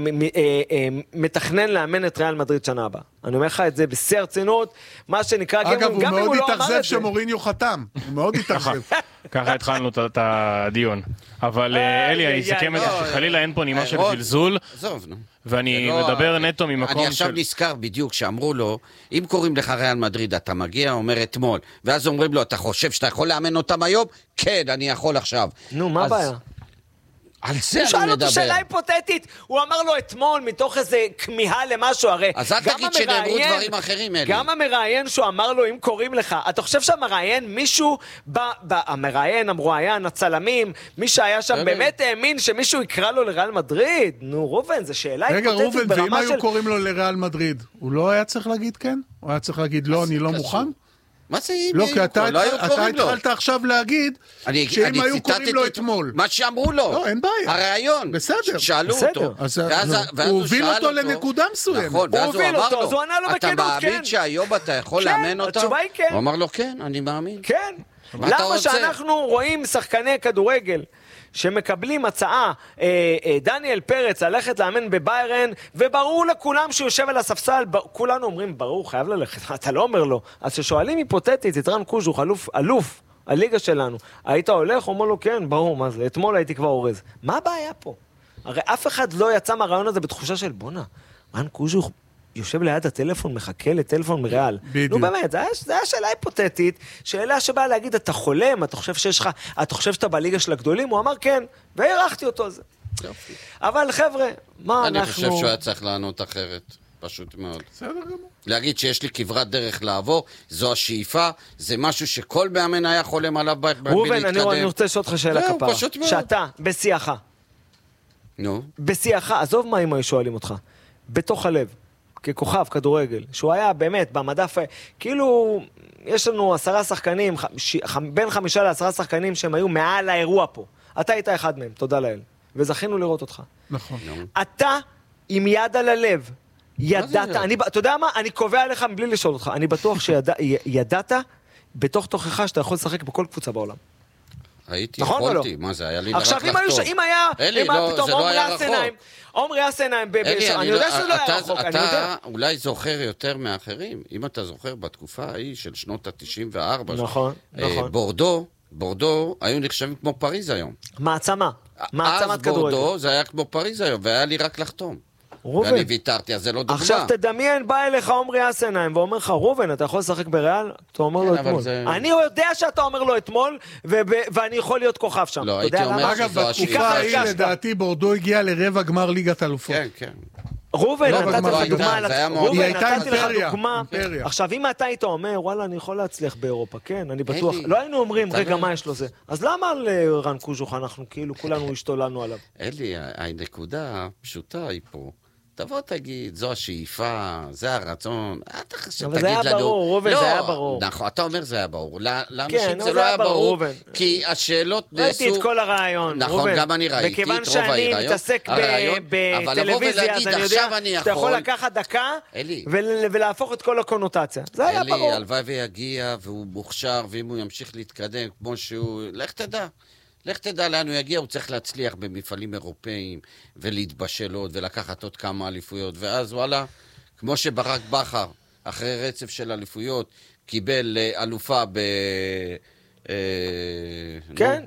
[SPEAKER 2] מתכנן לאמן את ריאל מדריד שנה הבאה. אני אומר לך את זה בשיא הרצינות, מה שנקרא,
[SPEAKER 3] אגב, הוא מאוד התאכזב שמוריניו חתם, הוא מאוד התאכזב.
[SPEAKER 5] ככה התחלנו את הדיון. אבל אלי, אני אסכם את זה שחלילה אין פה נימה של זלזול, ואני מדבר נטו ממקום של...
[SPEAKER 4] אני עכשיו נזכר בדיוק שאמרו לו, אם קוראים לך ריאל מדריד, אתה מגיע, אומר אתמול, ואז אומרים לו, אתה חושב שאתה יכול לאמן אותם היום? כן, אני יכול עכשיו.
[SPEAKER 2] נו, מה הבעיה?
[SPEAKER 4] על זה אני מדבר.
[SPEAKER 2] הוא שאל אותו שאלה היפותטית, הוא אמר לו אתמול מתוך איזה כמיהה למשהו, הרי
[SPEAKER 4] אז אל תגיד שנאמרו דברים אחרים, אלי.
[SPEAKER 2] גם המראיין שהוא אמר לו, אם קוראים לך, אתה חושב שהמראיין, מישהו, המראיין, הצלמים, מי שהיה שם באמת האמין שמישהו יקרא לו לריאל מדריד? נו, רובן, זו שאלה היפותטית ברמה של...
[SPEAKER 3] רגע, רובן, ואם היו קוראים לו לריאל מדריד, הוא לא היה צריך להגיד כן? הוא היה צריך להגיד לא, אני לא מוכן?
[SPEAKER 4] מה זה אם
[SPEAKER 3] לא, כי אתה התחלת עכשיו להגיד שאם היו קוראים לו אתמול.
[SPEAKER 4] מה שאמרו לו.
[SPEAKER 3] לא, אין בעיה.
[SPEAKER 4] הרעיון.
[SPEAKER 3] בסדר.
[SPEAKER 4] שאלו אותו.
[SPEAKER 3] הוא הוביל אותו לנקודה מסוימת.
[SPEAKER 4] נכון, ואז הוא אמר לו,
[SPEAKER 2] הוא ענה לו בכנות,
[SPEAKER 4] אתה מאמין שהיום אתה יכול לאמן אותם?
[SPEAKER 2] התשובה היא כן.
[SPEAKER 4] הוא אמר לו, כן, אני מאמין.
[SPEAKER 2] כן. למה שאנחנו רואים שחקני כדורגל שמקבלים הצעה, דניאל פרץ ללכת לאמן בביירן, וברור לכולם שהוא יושב על הספסל, כולנו אומרים, ברור, חייב ללכת, אתה לא אומר לו. אז ששואלים היפותטית, את רן קוז'וך, אלוף הליגה שלנו, היית הולך? הוא אומר לו, כן, ברור, מה זה? אתמול הייתי כבר אורז. מה הבעיה פה? הרי אף אחד לא יצא מהרעיון הזה בתחושה של, בונה, רן קוז'וך יושב ליד הטלפון, מחכה לטלפון מריאל. נו באמת, זה היה שאלה היפותטית, שאלה שבאה להגיד, אתה חולם, אתה חושב שאתה בליגה של הגדולים? הוא אמר כן, והערכתי אותו על זה. אבל חבר'ה, מה אנחנו...
[SPEAKER 4] אני חושב שהוא היה צריך לענות אחרת, פשוט מאוד.
[SPEAKER 3] בסדר גמור.
[SPEAKER 4] להגיד שיש לי כברת דרך לעבור, זו השאיפה, זה משהו שכל מאמן היה חולם עליו
[SPEAKER 2] רובן, אני רוצה לשאול אותך שאלה כפרה. שאתה, בשיחה.
[SPEAKER 4] נו.
[SPEAKER 2] בשיחה, עזוב מה אם היו שואלים אותך. בתוך הלב. ככוכב, כדורגל, שהוא היה באמת במדף, כאילו, יש לנו 10 שחקנים, בין 5 ל10 שחקנים שהם היו מעל האירוע פה. אתה היית אחד מהם, תודה לאל. וזכינו לראות אותך.
[SPEAKER 3] נכון.
[SPEAKER 2] אתה עם יד על הלב, ידעת, אתה יודע מה? אני קובע עליך מבלי לשאול אותך, אני בטוח שידעת בתוך תוכך שאתה יכול לשחק בכל קבוצה בעולם.
[SPEAKER 4] הייתי, יכולתי, מה זה, היה לי רק לחתום.
[SPEAKER 2] עכשיו, אם היה פתאום עומרי אסנהיים, אני יודע שזה לא היה רחוק, אני יודע.
[SPEAKER 4] אתה אולי זוכר יותר מאחרים, אם אתה זוכר בתקופה ההיא של שנות ה-94,
[SPEAKER 2] נכון.
[SPEAKER 4] בורדו היו נחשבים כמו פריז היום.
[SPEAKER 2] מעצמת כדורגל.
[SPEAKER 4] אז בורדו זה היה כמו פריז היום, והיה לי רק לחתום.
[SPEAKER 2] רובן.
[SPEAKER 4] ואני ויתרתי, אז זה לא דוגמה.
[SPEAKER 2] עכשיו תדמיין, בא אליך עומרי אסנהיים ואומר לך, רובן, אתה יכול לשחק בריאל? אתה אומר לו אתמול. אני יודע שאתה אומר לו אתמול, ואני יכול להיות כוכב שם.
[SPEAKER 4] לא, הייתי אומר
[SPEAKER 3] שזו השאיפה. בתקופה ההיא, לדעתי, בורדו הגיע לרבע גמר ליגת אלופות.
[SPEAKER 4] כן.
[SPEAKER 2] רובן, נתת לך דוגמה.
[SPEAKER 3] היא הייתה אימפריה.
[SPEAKER 2] עכשיו, אם אתה היית אומר, וואלה, אני יכול להצליח באירופה, כן, אני בטוח. לא היינו אומרים, רגע, מה יש לו זה? אז למה לרן קוז'וך אנחנו כאילו כולנו השתוללנו עליו?
[SPEAKER 4] אלי, הנקודה פשוטה היא פה. תבוא תגיד, זו השאיפה, זה הרצון, אתה חושב, תגיד לנו...
[SPEAKER 2] אבל זה היה ברור, רובן, זה היה ברור.
[SPEAKER 4] נכון, אתה אומר זה היה ברור. לאנשים זה לא היה ברור, כי השאלות נעשו...
[SPEAKER 2] ראיתי את כל הרעיון, רובן.
[SPEAKER 4] נכון, גם אני ראיתי את רוב
[SPEAKER 2] וכיוון שאני מתעסק בטלוויזיה, אז אני יודע שאתה יכול לקחת דקה ולהפוך את כל הקונוטציה. זה היה ברור.
[SPEAKER 4] אלי, הלוואי ויגיע, והוא מוכשר, ואם הוא ימשיך להתקדם כמו שהוא... לך תדע לאן הוא יגיע, הוא צריך להצליח במפעלים אירופאים, ולהתבשל עוד, ולקחת עוד כמה אליפויות, ואז וואלה, כמו שברק בכר, אחרי רצף של אליפויות, קיבל אלופה
[SPEAKER 2] כן,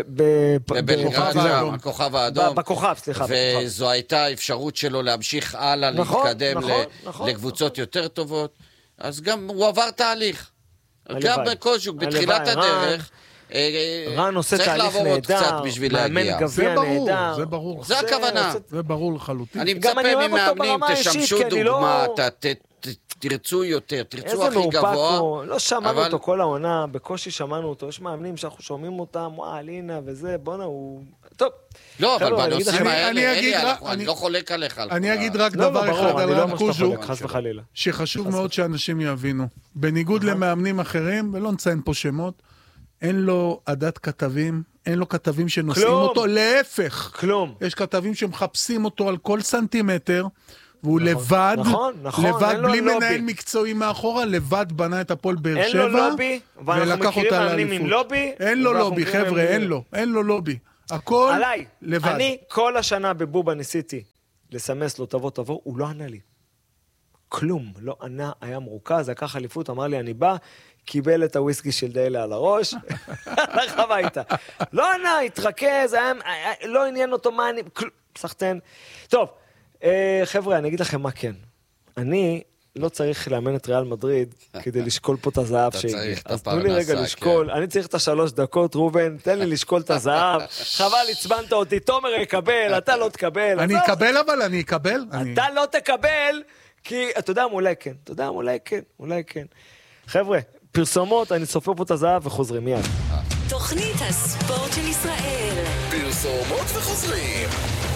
[SPEAKER 4] בכוכב האדום.
[SPEAKER 2] בכוכב, סליחה.
[SPEAKER 4] וזו הייתה אפשרות שלו להמשיך הלאה, להתקדם לקבוצות יותר טובות, אז גם הוא עבר תהליך. גם בקוז'וק, בתחילת הדרך,
[SPEAKER 2] רן עושה תהליך נהדר, מאמן גביע נהדר.
[SPEAKER 3] זה ברור.
[SPEAKER 4] זה הכוונה.
[SPEAKER 3] זה ברור לחלוטין.
[SPEAKER 4] אני מצפה ממאמנים, תשמשו דוגמה, תרצו יותר, תרצו הכי גבוה.
[SPEAKER 2] לא שמענו אותו כל העונה, בקושי שמענו אותו, יש מאמנים שאנחנו שומעים אותם, לינה וזה, בונה, הוא... טוב.
[SPEAKER 4] לא, אבל בנושאים האלה, אני לא חולק עליך.
[SPEAKER 3] אני אגיד רק דבר אחד על רן קוז'וק, שחשוב מאוד שאנשים יבינו. בניגוד למאמנים אחרים, ולא נציין פה שמות, אין לו עדת כתבים, אין לו כתבים שנושאים אותו, להפך.
[SPEAKER 2] כלום.
[SPEAKER 3] יש כתבים שמחפשים אותו על כל סנטימטר, והוא לבד, לבד, בלי מנהל מקצועי מאחורה, לבד בנה את הפועל באר שבע,
[SPEAKER 2] אין לו לובי, ואנחנו מכירים מאמנים עם לובי.
[SPEAKER 3] אין לו לובי, חבר'ה, אין לו לובי. הכל לבד.
[SPEAKER 2] אני כל השנה בבובה ניסיתי לסמס לו, תבוא, הוא לא ענה לי. כלום, לא ענה, היה מרוכז, לקח אליפות, אמר לי, אני בא, קיבל את הוויסקי של דיילה על הראש, הלך הביתה. לא ענה, התרכז, לא עניין אותו מה אני... סחטן. טוב, חבר'ה, אני אגיד לכם מה כן. אני לא צריך לאמן את ריאל מדריד כדי לשקול פה את הזהב שהגיע. אז תנו לי רגע לשקול. אני צריך את 3 דקות, רובן, תן לי לשקול את הזהב. חבל, הצבנת אותי, תומר יקבל, אתה לא תקבל.
[SPEAKER 3] אני אקבל אבל, אני אקבל.
[SPEAKER 2] אתה לא תקבל, כי אתה יודע, אולי כן. חבר'ה, פרסומות, אני סופר פה את הזהב וחוזרים מיד.
[SPEAKER 1] תוכנית הספורט של ישראל.
[SPEAKER 6] פרסומות וחוזרים.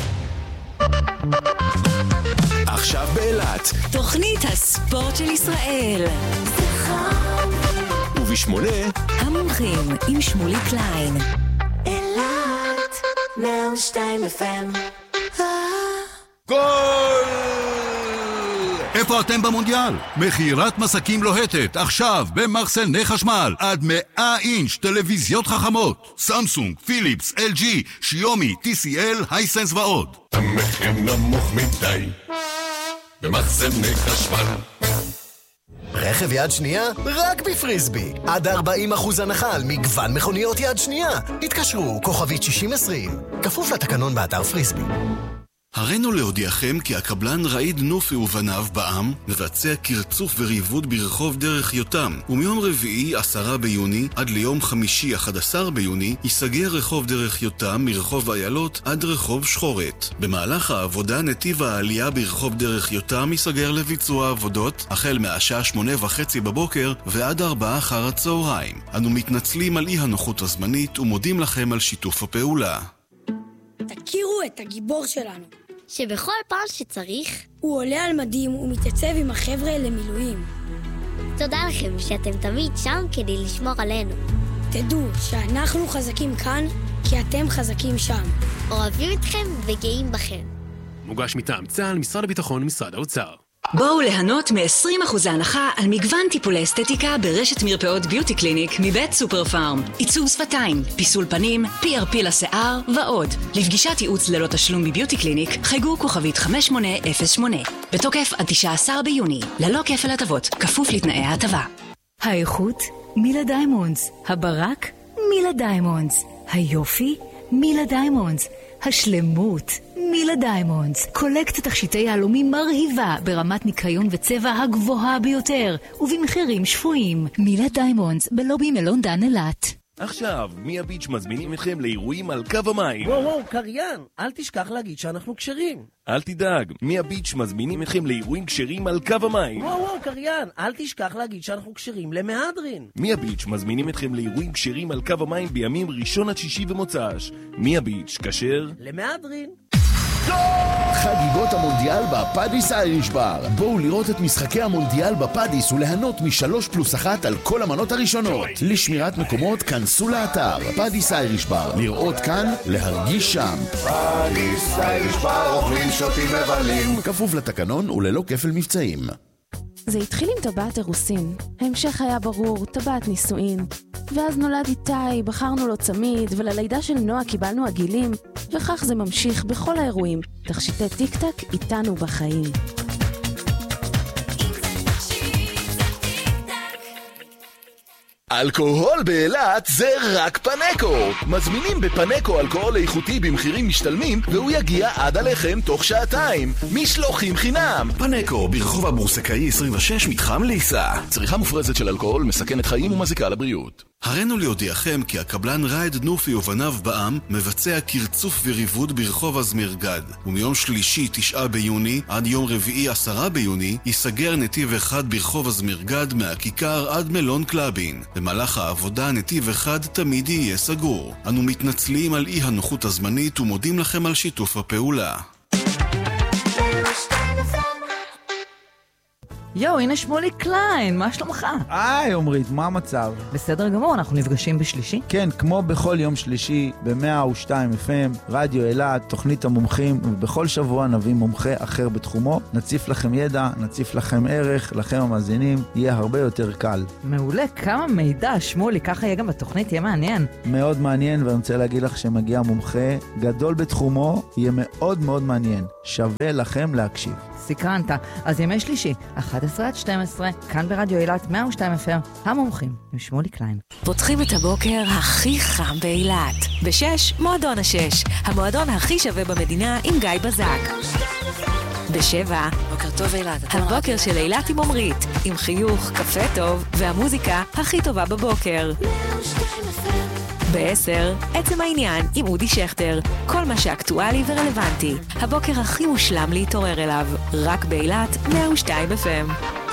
[SPEAKER 6] עכשיו באילת.
[SPEAKER 1] תוכנית הספורט של ישראל.
[SPEAKER 6] ובשמונה
[SPEAKER 1] המומחים עם שמולי קליין.
[SPEAKER 7] אילת 102 FM.
[SPEAKER 8] גול! איפה אתם במונדיאל? מכירת מסקים לוהטת, עכשיו במחסני חשמל, עד 100 אינץ' טלוויזיות חכמות, סמסונג, פיליפס, LG, שיומי, TCL, הייסנס ועוד.
[SPEAKER 6] המחיר נמוך מדי במחסני חשמל.
[SPEAKER 9] רכב יד שנייה? רק בפריסבי. עד 40% הנחה על מגוון מכוניות יד שנייה. התקשרו, כוכבית 6020. כפוף לתקנון באתר פריסבי.
[SPEAKER 8] הרינו להודיעכם כי הקבלן רעיד נופי ובניו בעם מבצע קרצוף וריבוד ברחוב דרך יותם, ומיום רביעי 10 ביוני עד ליום חמישי 11 ביוני ייסגר רחוב דרך יותם מרחוב איילות עד רחוב שחורת. במהלך העבודה נתיב העלייה ברחוב דרך יותם ייסגר לביצוע עבודות החל מהשעה 8:30 בבוקר ועד 4 אחר הצהריים. אנו מתנצלים על אי הנוחות הזמנית ומודים לכם על שיתוף הפעולה.
[SPEAKER 10] תכירו את הגיבור שלנו,
[SPEAKER 11] שבכל פעם שצריך
[SPEAKER 10] הוא עולה על מדים ומתייצב עם החבר'ה למילואים.
[SPEAKER 11] תודה לכם שאתם תמיד שם כדי לשמור עלינו.
[SPEAKER 10] תדעו שאנחנו חזקים כאן כי אתם חזקים שם.
[SPEAKER 11] אוהבים אתכם וגאים בכם.
[SPEAKER 12] מוגש מטעם צה"ל, משרד הביטחון ומשרד האוצר.
[SPEAKER 1] בואו ליהנות מ-20% הנחה על מגוון טיפולי אסתטיקה ברשת מרפאות ביוטי קליניק מבית סופר פארם. עיצוב שפתיים, פיסול פנים, PRP לשיער ועוד. לפגישת ייעוץ ללא תשלום בביוטי קליניק, חייגו כוכבית 5808. בתוקף עד 19 ביוני, ללא כפל הטבות, כפוף לתנאי ההטבה.
[SPEAKER 12] האיכות, מילה דיימונדס. הברק, מילה דיימונדס. היופי, מילה דיימונדס. השלמות, מילה דיימונדס. קולקציית תכשיטי יהלומים מרהיבה ברמת ניקיון וצבע הגבוהה ביותר ובמחירים שפויים. מילה דיימונדס בלובי מלון דן אילת.
[SPEAKER 13] עכשיו, מיה ביץ' מזמינים אתכם לאירועים על קו המים.
[SPEAKER 14] וואו, קריין, אל תשכח להגיד שאנחנו כשרים.
[SPEAKER 13] אל תדאג, מיה ביץ' מזמינים אתכם לאירועים כשרים על קו המים.
[SPEAKER 14] וואו, קריין, אל תשכח להגיד שאנחנו כשרים למהדרין.
[SPEAKER 13] מיה ביץ' מזמינים אתכם לאירועים כשרים על קו המים בימים ראשון עד שישי ומוצ"ש. מיה ביץ' כשר
[SPEAKER 14] למהדרין.
[SPEAKER 15] חגיגות המונדיאל בפאדיס אייריש בר. בואו לראות את משחקי המונדיאל בפאדיס ולהנות מ3+1 על כל המנות הראשונות. לשמירת מקומות כנסו לאתר פאדיס אייריש בר. לראות כאן, להרגיש שם.
[SPEAKER 6] פאדיס אייריש בר, אוכלים שותים מבלים.
[SPEAKER 15] כפוף לתקנון וללא כפל מבצעים.
[SPEAKER 16] זה התחיל עם טבעת אירוסין, ההמשך היה ברור, טבעת נישואין. ואז נולד איתי, בחרנו לו צמיד, וללידה של נועה קיבלנו עגילים, וכך זה ממשיך בכל האירועים. תכשיטי טיק טק איתנו בחיים.
[SPEAKER 6] אלכוהול באילת זה רק פנקו. מזמינים בפנקו אלכוהול איכותי במחירים משתלמים, והוא יגיע עד עליכם תוך שעתיים. משלוחים חינם.
[SPEAKER 8] פנקו, ברחוב הבורסקאי 26, מתחם ליסה.
[SPEAKER 6] צריכה מופרזת של אלכוהול מסכנת חיים ומזיקה לבריאות.
[SPEAKER 8] הרינו להודיעכם כי הקבלן רייד נופי ובניו בעם מבצע קרצוף וריבוד ברחוב הזמרגד, ומיום שלישי 9 ביוני עד יום רביעי 10 ביוני ייסגר נתיב אחד ברחוב הזמרגד מהכיכר עד מלון קלאבין. במהלך העבודה נתיב אחד תמיד יהיה סגור. אנו מתנצלים על אי הנוחות הזמנית ומודים לכם על שיתוף הפעולה.
[SPEAKER 17] יו, הנה שמולי קליין, מה שלומך?
[SPEAKER 18] היי, עומרית, מה המצב?
[SPEAKER 17] בסדר גמור, אנחנו נפגשים בשלישי?
[SPEAKER 18] כן, כמו בכל יום שלישי, ב-102 FM, רדיו אילת, תוכנית המומחים, ובכל שבוע נביא מומחה אחר בתחומו, נציף לכם ידע, נציף לכם ערך, לכם המאזינים, יהיה הרבה יותר קל.
[SPEAKER 17] מעולה, כמה מידע, שמולי, ככה יהיה גם בתוכנית, יהיה מעניין.
[SPEAKER 18] מאוד מעניין, ואני רוצה להגיד לך שמגיע מומחה גדול בתחומו, יהיה מאוד מאוד מעניין. שווה לכם להקשיב.
[SPEAKER 17] סקרנת. אז ימי שלישי, 11 עד 12, כאן ברדיו אילת 102 FM, המומחים, עם שמולי קליין.
[SPEAKER 1] פותחים את הבוקר הכי חם באילת. ב6, מועדון ה6, המועדון הכי שווה במדינה עם גיא בזק. ב7, בוקר טוב אילת. הבוקר של אילת עם עומרית, עם חיוך, קפה טוב, והמוזיקה הכי טובה בבוקר. ב10, עצם העניין עם אודי שכטר. כל מה שאקטואלי ורלוונטי. הבוקר הכי מושלם להתעורר אליו. רק באילת 102 FM.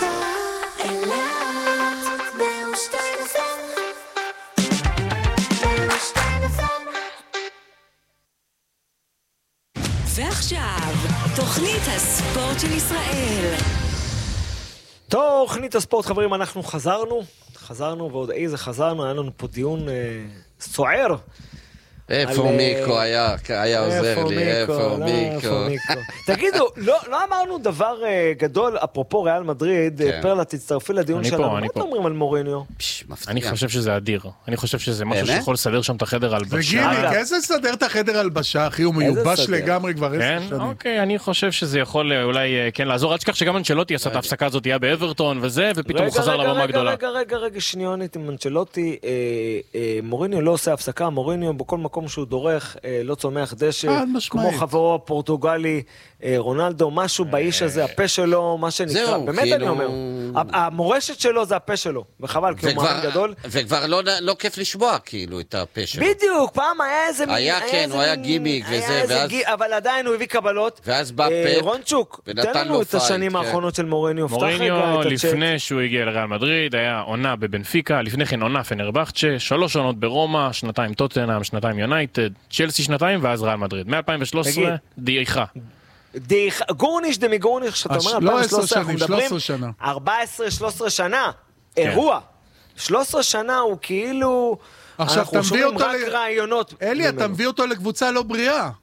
[SPEAKER 1] ועכשיו, תוכנית הספורט של ישראל.
[SPEAKER 2] תוכנית הספורט, חברים, אנחנו חזרנו ועוד איזה חזרנו, היה לנו פה דיון סוער.
[SPEAKER 4] איפה מיקו היה עוזר לי, איפה מיקו.
[SPEAKER 2] תגידו, לא אמרנו דבר גדול, אפרופו ריאל מדריד, פרלה, תצטרפי לדיון שלנו, מה אתם אומרים על מוריניו?
[SPEAKER 5] אני חושב שזה אדיר, אני חושב שזה משהו שיכול לסדר שם את החדר הלבשה.
[SPEAKER 3] וגימיק, איזה לסדר את החדר הלבשה, אחי, הוא מיובש לגמרי כבר 10 שנים.
[SPEAKER 5] אוקיי, אני חושב שזה יכול אולי כן לעזור, עד שכח שגם אנצ'לוטי עשה את ההפסקה הזאת, היה באברטון וזה, ופתאום הוא חזר לבמה הגדולה.
[SPEAKER 2] רגע, שניונית עם אנצ'לוטי, מוריניו לא עושה הפסקה, מוריניו בכל מקום שהוא דורך, לא צומח דשא, כמו חברו הפורטוגלי רונלדו, משהו באיש הזה, הפה שלו, מה שנקרא, באמת אני אומר, המורשת שלו זה הפה שלו, וחבל, כי הוא מאמן גדול.
[SPEAKER 4] וכבר לא כיף לשמוע כאילו את הפה שלו.
[SPEAKER 2] בדיוק, פעם היה איזה מין,
[SPEAKER 4] היה כן, הוא היה גימיק וזה,
[SPEAKER 2] אבל עדיין הוא הביא קבלות.
[SPEAKER 4] ואז בא פפ,
[SPEAKER 2] רונצ'וק, תן לנו את השנים האחרונות של מוריניו.
[SPEAKER 5] מוריניו, לפני שהוא הגיע לריאל מדריד, היה עונה בבנפיקה, לפני כן עונה פנרבחצ'ה, 3 עונות ברומא, 2 טוטנהאם, 2 יונייטד, צ'לסי 2 ואז ריאל מדריד. מ-2013 דעיכה.
[SPEAKER 2] גורניש דמיגורניש, שאתה אומר, 2013 אנחנו מדברים, 14-13 שנה, אירוע. 13 שנה הוא כאילו,
[SPEAKER 3] עכשיו
[SPEAKER 2] אנחנו שומעים רק רעיונות.
[SPEAKER 3] אלי, אתה מביא אותו לקבוצה לא בריאה.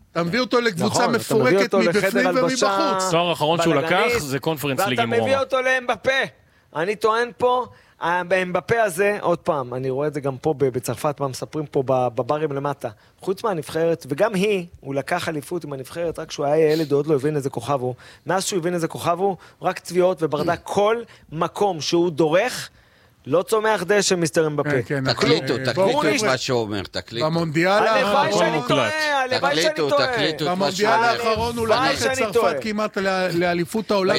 [SPEAKER 3] אתה מביא אותו לקבוצה מפורקת מבפנים ומבחוץ.
[SPEAKER 5] תואר האחרון שהוא לקח זה קונפרנס ליג עם רומא.
[SPEAKER 2] ואתה מביא אותו לאמבפה. אני טוען פה, באמבפה הזה, עוד פעם, אני רואה את זה גם פה בצרפת, מה מספרים פה בברים למטה. חוץ מהנבחרת, וגם הוא לקח אליפות עם הנבחרת, רק כשהוא היה ילד, עוד לא הבין איזה כוכב הוא. מאז שהוא הבין איזה כוכב הוא, רק צביעות וברדק, כל מקום שהוא דורך, לא צומח דשא מיסטר אמבפה.
[SPEAKER 4] תקליטו מה שהוא אומר, תקליטו.
[SPEAKER 3] במונדיאל
[SPEAKER 2] האחרון הוא
[SPEAKER 3] טועה. במונדיאל האחרון הוא לקח את צרפת כמעט לאליפות העולם.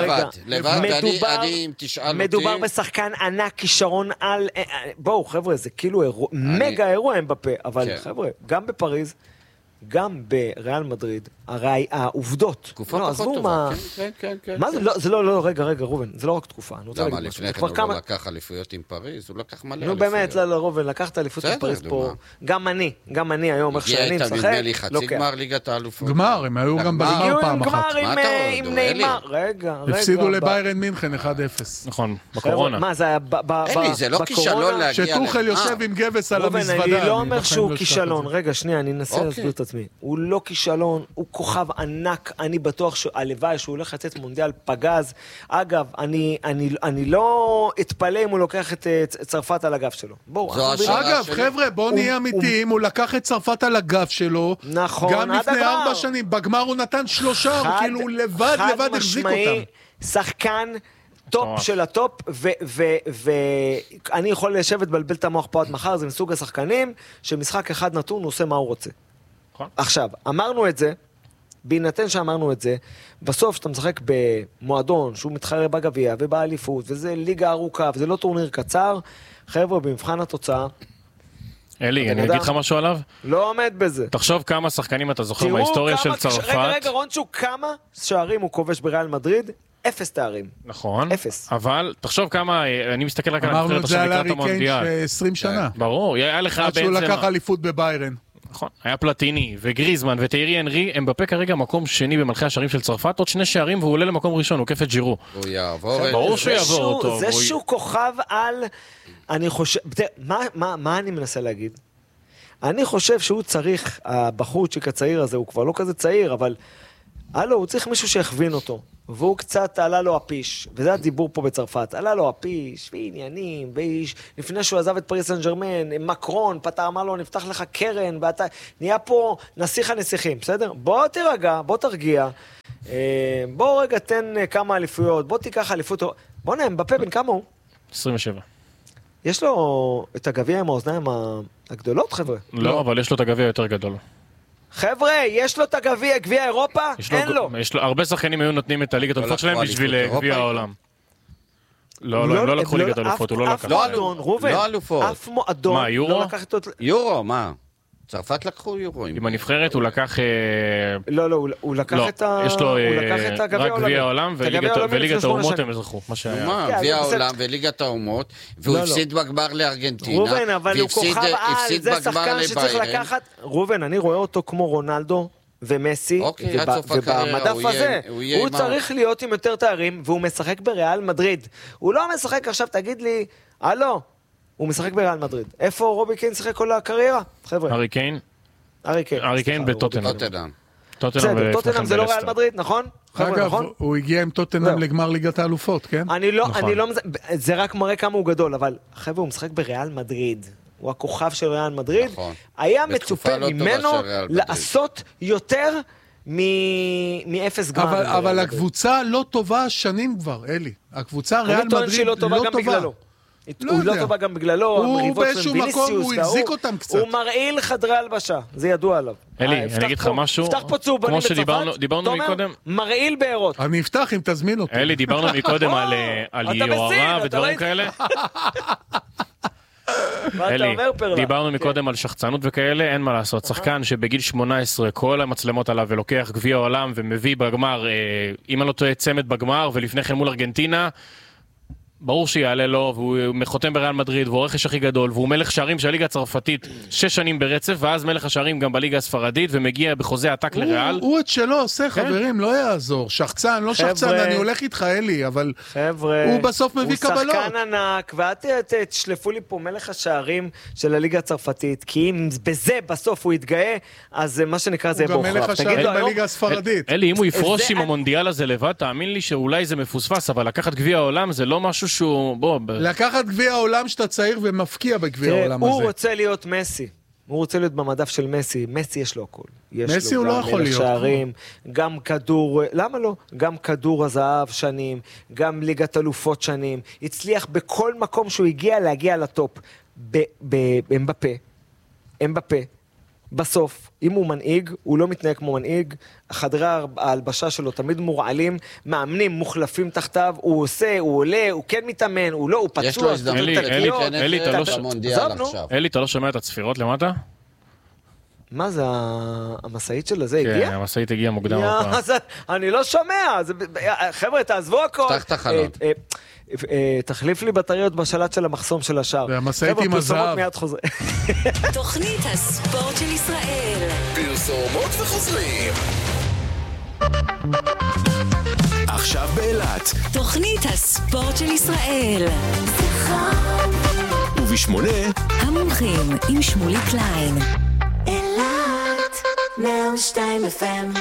[SPEAKER 2] מדובר בשחקן ענק, כישרון על... בואו חבר'ה, זה כאילו מגה אירוע אמבפה, אבל חבר'ה, גם בפריז, גם בריאל מדריד, העובדות,
[SPEAKER 4] תקופה פחות טובה, כן.
[SPEAKER 2] מה זה? זה לא, רגע, רובן, זה לא רק תקופה.
[SPEAKER 4] למה, לפני כן הוא לא לקח אליפויות עם פריז? הוא לקח מלא
[SPEAKER 2] אליפויות. נו באמת, לא, רובן, לקחת אליפות עם פריז פה. גם אני היום, איך שאני משחק,
[SPEAKER 4] הגיע איתה נדמה לי חצי גמר ליגת האלופות.
[SPEAKER 3] גמר, הם היו גם בגמר פעם אחת.
[SPEAKER 2] עם נאמר, רגע.
[SPEAKER 3] הפסידו לביירן מינכן 1-0.
[SPEAKER 5] נכון, בקורונה.
[SPEAKER 2] מה, זה היה
[SPEAKER 4] אלי, זה לא כישלון להגיע
[SPEAKER 3] שטוחל יושב עם גבס על המזוודה.
[SPEAKER 2] אני לא אומר שהוא כישלון. רגע, שנייה, אני אנסה להסביר את עצמי. הוא לא כישלון, הוא כוכב ענק, אני בטוח שהלוואי שהוא הולך לצאת מונדיאל פגז. אגב, אני לא אתפלא אם הוא לוקח את צרפת על הגב שלו.
[SPEAKER 3] אגב, חבר'ה, בואו נהיה אמיתיים, הוא לקח את צרפת על הגב שלו.
[SPEAKER 2] נכון,
[SPEAKER 3] גם לפני 4 שנים, בגמר הוא נתן 3, הוא כאילו לבד החזיק אותם.
[SPEAKER 2] שחקן טופ של הטופ, ואני יכול לשבת בלבל את המוח פה עד מחר, זה מסוג השחקנים, שמשחק אחד נתון, הוא עושה מה הוא רוצה. עכשיו, אמרנו את זה, בהינתן שאמרנו את זה, בסוף שאתה משחק במועדון, שהוא מתחרה בגביע ובאליפות, וזה ליגה ארוכה, וזה לא טורניר קצר, חבר'ה, במבחן התוצאה...
[SPEAKER 5] אלי, אני אגיד לך משהו עליו?
[SPEAKER 2] לא עומד בזה.
[SPEAKER 5] תחשוב כמה שחקנים אתה זוכר מההיסטוריה של צרפת.
[SPEAKER 2] רגע, רונצ'ו, כמה שערים הוא כובש בריאל מדריד? 0 תארים.
[SPEAKER 5] נכון.
[SPEAKER 2] 0.
[SPEAKER 5] אבל, תחשוב כמה, אני מסתכל רק על
[SPEAKER 3] הנבחרת עכשיו לקראת המונדיאל. אמרנו את זה על הארי קיין 20 שנה.
[SPEAKER 5] ברור, היה לך בעצם...
[SPEAKER 3] עד שהוא לקח אליפות בביירן.
[SPEAKER 5] נכון, היה פלטיני וגריזמן וטיירי אנרי, אמבפה כרגע מקום שני במלכי השערים של צרפת, עוד 2 שערים והוא עולה למקום ראשון, הוא עוקף את ג'ירו.
[SPEAKER 4] הוא יעבור.
[SPEAKER 5] ברור שהוא יעבור אותו.
[SPEAKER 2] זה שהוא כוכב על... אני חושב... מה אני מנסה להגיד? אני חושב שהוא צריך, הבחורצ'יק הצעיר הזה, הוא כבר לא כזה צעיר, אבל... הוא צריך מישהו שהכווין אותו. והוא קצת עלה לו הפיש, וזה הדיבור פה בצרפת, עלה לו הפיש, ועניינים, לפני שהוא עזב את פריס סן ז'רמן, מקרון, אמר לו, נפתח לך קרן, ואתה, נהיה פה נסיך הנסיכים, בסדר? בוא תירגע, בוא תרגיע, בוא רגע תן כמה אליפויות, בוא תיקח אליפות, בוא נהם, בפה בין כמה הוא?
[SPEAKER 5] 27.
[SPEAKER 2] יש לו את הגביע עם האוזניים הגדולות, חבר'ה?
[SPEAKER 5] לא, אבל יש לו את הגביע יותר גדול.
[SPEAKER 2] חבר'ה, יש לו את הגביע, גביע אירופה? אין לו.
[SPEAKER 5] הרבה שחקנים היו נותנים את הליגת האלופות שלהם בשביל גביע העולם. לא, הם לא לקחו ליגת האלופות, הוא לא לקח.
[SPEAKER 2] לא אלופות. אף מועדון.
[SPEAKER 5] מה, יורו?
[SPEAKER 4] יורו, מה? צרפת לקחו יורו.
[SPEAKER 5] עם הנבחרת הוא לקח...
[SPEAKER 2] לא, הוא לקח את ה...
[SPEAKER 5] יש לו רק גביע העולם וליגת האומות הם אזרחו.
[SPEAKER 4] מה, גביע העולם וליגת האומות, והוא הפסיד בגמר לארגנטינה.
[SPEAKER 2] רובן, אבל הוא כוכב על, זה שחקן שצריך לקחת... רובן, אני רואה אותו כמו רונלדו ומסי, ובמדף הזה הוא צריך להיות עם יותר תארים, והוא משחק בריאל מדריד. הוא לא משחק עכשיו, תגיד לי, הוא משחק בריאל מדריד. איפה רובי קיין שיחק כל הקריירה? חבר'ה.
[SPEAKER 5] ארי קיין בטוטנהאם.
[SPEAKER 2] טוטנהאם זה לא ריאל מדריד, נכון?
[SPEAKER 3] אגב, הוא הגיע עם טוטנהאם לגמר ליגת האלופות, כן?
[SPEAKER 2] אני לא, זה רק מראה כמה הוא גדול, אבל חבר'ה, הוא משחק בריאל מדריד. הוא הכוכב של ריאל מדריד. היה מצופה ממנו לעשות יותר מאפס גמר.
[SPEAKER 3] אבל הקבוצה לא טובה שנים כבר, אלי. הקבוצה ריאל מדריד לא טובה.
[SPEAKER 2] אני טוען שהיא לא טובה גם בגללו. הוא לא טובה גם בגללו,
[SPEAKER 3] הוא באיזשהו מקום, הוא החזיק אותם קצת.
[SPEAKER 2] הוא מרעיל חדרי הלבשה, זה ידוע עליו.
[SPEAKER 5] אלי, אני אגיד לך משהו,
[SPEAKER 2] פתח פה צהובנים
[SPEAKER 5] דיברנו מקודם.
[SPEAKER 2] מרעיל בארות.
[SPEAKER 3] אני אפתח אם תזמין אותי.
[SPEAKER 5] אלי, דיברנו מקודם על יוהרה ודברים כאלה. אלי, דיברנו מקודם על שחצנות וכאלה, אין מה לעשות. שחקן שבגיל 18 כל המצלמות עליו ולוקח גביע העולם ומביא בגמר, אם אני לא טועה צמד בגמר ולפני כן מול ארגנטינה, ברור שיעלה לו, והוא חותם בריאל מדריד, והוא הרכש הכי גדול, והוא מלך שערים של הליגה הצרפתית 6 שנים ברצף, ואז מלך השערים גם בליגה הספרדית, ומגיע בחוזה עתק לריאל.
[SPEAKER 3] הוא את שלו עושה, חברים, לא יעזור. שחצן, לא שחצן, אני הולך איתך, אלי, אבל הוא בסוף מביא קבלות.
[SPEAKER 2] הוא שחקן ענק, תשלפו לי פה מלך השערים של הליגה הצרפתית, כי אם בזה בסוף הוא יתגאה, אז מה שנקרא זה
[SPEAKER 3] הוא גם מלך השערים בליגה הספרדית.
[SPEAKER 5] אלי, אם הוא יפרוש עם המונדיאל הזה לבד, תאמין לי שאולי זה מפוספס, אבל לקחת גביע העולם זה לא משהו שהוא...
[SPEAKER 3] לקחת גביע העולם שאתה צעיר ומפקיע בגביע העולם הזה.
[SPEAKER 2] הוא רוצה להיות מסי. הוא רוצה להיות במדף של מסי. מסי יש לו הכל.
[SPEAKER 3] מסי הוא לא יכול להיות.
[SPEAKER 2] שערים, גם כדור... למה לא? גם כדור הזהב שנים, גם ליגת אלופות שנים. הצליח בכל מקום שהוא הגיע להגיע לטופ. אמבפה. בסוף, אם הוא מנהיג, הוא לא מתנהג כמו מנהיג, חדרי ההלבשה שלו תמיד מורעלים, מאמנים מוחלפים תחתיו, הוא עושה, הוא עולה, הוא כן מתאמן, הוא לא, הוא פצוע.
[SPEAKER 4] יש לו הזדמנות להיכנס למונדיאל עכשיו.
[SPEAKER 5] אלי, אתה לא שומע את הצפירות למטה?
[SPEAKER 2] מה זה, המשאית של הזה הגיע?
[SPEAKER 5] כן, המשאית הגיעה מוקדם.
[SPEAKER 2] אני לא שומע, חבר'ה, תעזבו הכל.
[SPEAKER 4] פתח את החלון.
[SPEAKER 2] תחליף לי בטריות בשלט של המחסום של השער.
[SPEAKER 3] והמשאית עם הזהב.
[SPEAKER 1] תוכנית הספורט של ישראל.
[SPEAKER 6] פרסומות וחוזרים. עכשיו באילת.
[SPEAKER 1] תוכנית הספורט של ישראל.
[SPEAKER 6] ובשמונה
[SPEAKER 1] המומחים עם שמולי קליין.
[SPEAKER 7] אילת 102 FM.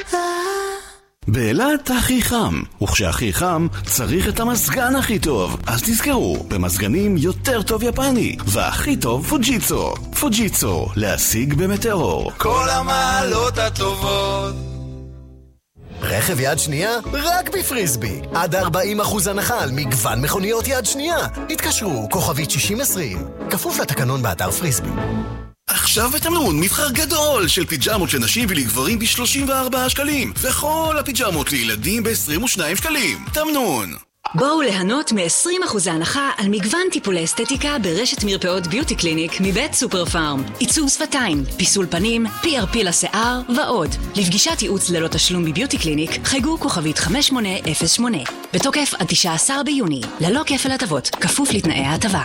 [SPEAKER 8] באילת הכי חם, וכשהכי חם צריך את המזגן הכי טוב. אז תזכרו, במזגנים יותר טוב יפני, והכי טוב פוג'יצו. פוג'יצו, להשיג במטאור.
[SPEAKER 6] כל המעלות הטובות.
[SPEAKER 9] רכב יד שנייה? רק בפריסבי. עד 40% הנחה על מגוון מכוניות יד שנייה. התקשרו, כוכבית 6020. כפוף לתקנון באתר פריסבי.
[SPEAKER 8] עכשיו בתמנון מבחר גדול של פיג'מות לנשים ולגברים ב-34 שקלים, וכל הפיג'מות לילדים ב-22 שקלים. תמנון.
[SPEAKER 12] בואו ליהנות מ-20% הנחה על מגוון טיפולי אסתטיקה ברשת מרפאות ביוטי קליניק מבית סופר פארם. עיצוב שפתיים, פיסול פנים, PRP לשיער ועוד. לפגישת ייעוץ ללא תשלום בביוטי קליניק, חייגו כוכבית 5808. בתוקף עד 19 ביוני, ללא כפל הטבות, כפוף לתנאי ההטבה.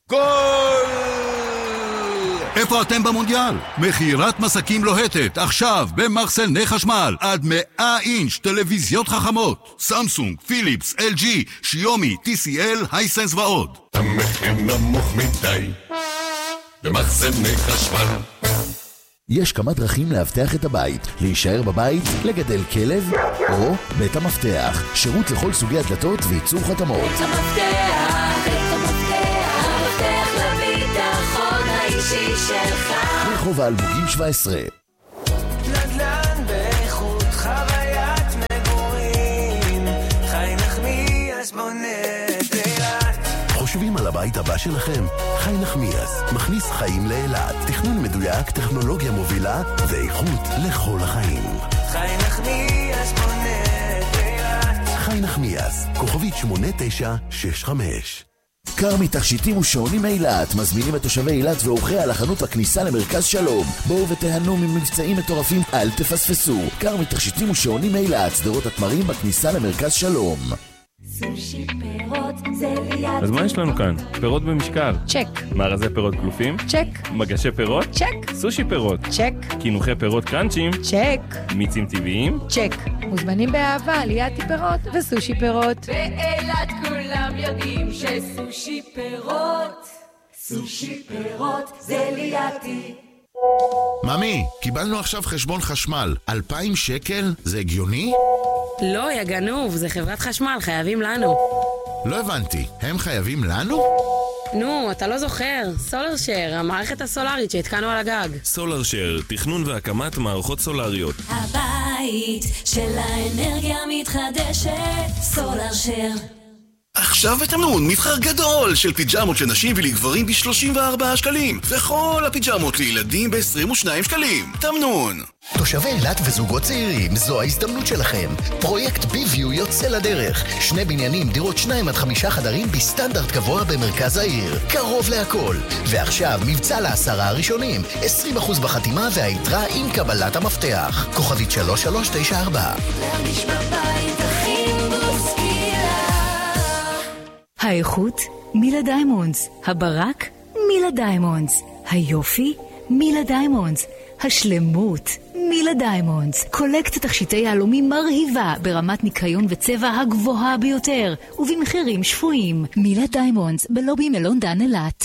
[SPEAKER 19] איפה אתם במונדיאל? מכירת מסקים לוהטת, עכשיו במחסני חשמל, עד 100 אינץ' טלוויזיות חכמות, סמסונג, פיליפס, LG, שיומי, TCL, הייסנס ועוד.
[SPEAKER 6] המחיר נמוך מדי במחסני חשמל.
[SPEAKER 15] יש כמה דרכים להבטח את הבית, להישאר בבית, לגדל כלב, או בית המפתח, שירות לכל סוגי הדלתות וייצור חתמות.
[SPEAKER 7] בית המפתח, המפתח לביטחון האישי שלך.
[SPEAKER 15] רחוב האלמוגים 17.
[SPEAKER 7] נדל"ן באיכות חוויית מגורים, חי נחמיאס בונה את אילת.
[SPEAKER 9] חושבים על הבית הבא שלכם? חי נחמיאס מכניס חיים לאילת. תכנון מדויק, טכנולוגיה מובילה ואיכות לכל החיים.
[SPEAKER 7] חי נחמיאס בונה את אילת.
[SPEAKER 9] חי נחמיאס, כוכבית 8965.
[SPEAKER 15] כרמי תכשיטים ושעונים אילת מזמינים את תושבי אילת ואורחי על החנות בכניסה למרכז שלום. בואו ותהנו ממבצעים מטורפים, אל תפספסו. כרמי תכשיטים ושעונים אילת, שדרות התמרים בכניסה למרכז שלום.
[SPEAKER 7] סושי פירות זה ליד.
[SPEAKER 20] אז מה יש לנו כאן? פירות במשקל.
[SPEAKER 16] צ'ק.
[SPEAKER 20] מארזי פירות גלופים.
[SPEAKER 16] צ'ק.
[SPEAKER 20] מגשי פירות.
[SPEAKER 16] צ'ק.
[SPEAKER 20] סושי פירות.
[SPEAKER 16] צ'ק.
[SPEAKER 20] קינוחי פירות קראנצ'ים.
[SPEAKER 16] צ'ק.
[SPEAKER 20] מיצים טבעיים.
[SPEAKER 16] צ'ק. מוזמנים באהבה ליאתי פירות וסושי פירות.
[SPEAKER 7] באילת כולם יודעים שסושי פירות, סושי פירות זה ליאתי.
[SPEAKER 15] ממי, קיבלנו עכשיו חשבון חשמל, 2,000 שקל? זה הגיוני?
[SPEAKER 21] לא, יא גנוב, זה חברת חשמל, חייבים לנו.
[SPEAKER 15] לא הבנתי, הם חייבים לנו?
[SPEAKER 21] נו, אתה לא זוכר, סולר שר, המערכת הסולרית שהתקנו על הגג.
[SPEAKER 13] סולר שר, תכנון והקמת מערכות סולריות.
[SPEAKER 7] הבית של האנרגיה מתחדשת, סולר שר.
[SPEAKER 8] עכשיו בתמנון מבחר גדול של פיג'מות לנשים ולגברים ב-34 שקלים, וכל הפיג'מות לילדים ב-22 שקלים. תמנון.
[SPEAKER 9] תושבי אילת וזוגות צעירים, זו ההזדמנות שלכם. פרויקט ביוויו יוצא לדרך. 2 בניינים, דירות 2 עד 5 חדרים בסטנדרט גבוה במרכז העיר. קרוב להכל. ועכשיו מבצע ל10 הראשונים. 20% בחתימה והיתרה עם קבלת המפתח. כוכבית 3394.
[SPEAKER 7] להרגיש בבית הכי בוסקילה.
[SPEAKER 12] האיכות, מילה דיימונדס. הברק, מילה דיימונדס. היופי, מילה דיימונדס. השלמות, מילה דיימונדס. קולקט תכשיטי יהלומים מרהיבה ברמת ניקיון וצבע הגבוהה ביותר ובמחירים שפויים. מילה דיימונדס בלובי מלון דן אילת.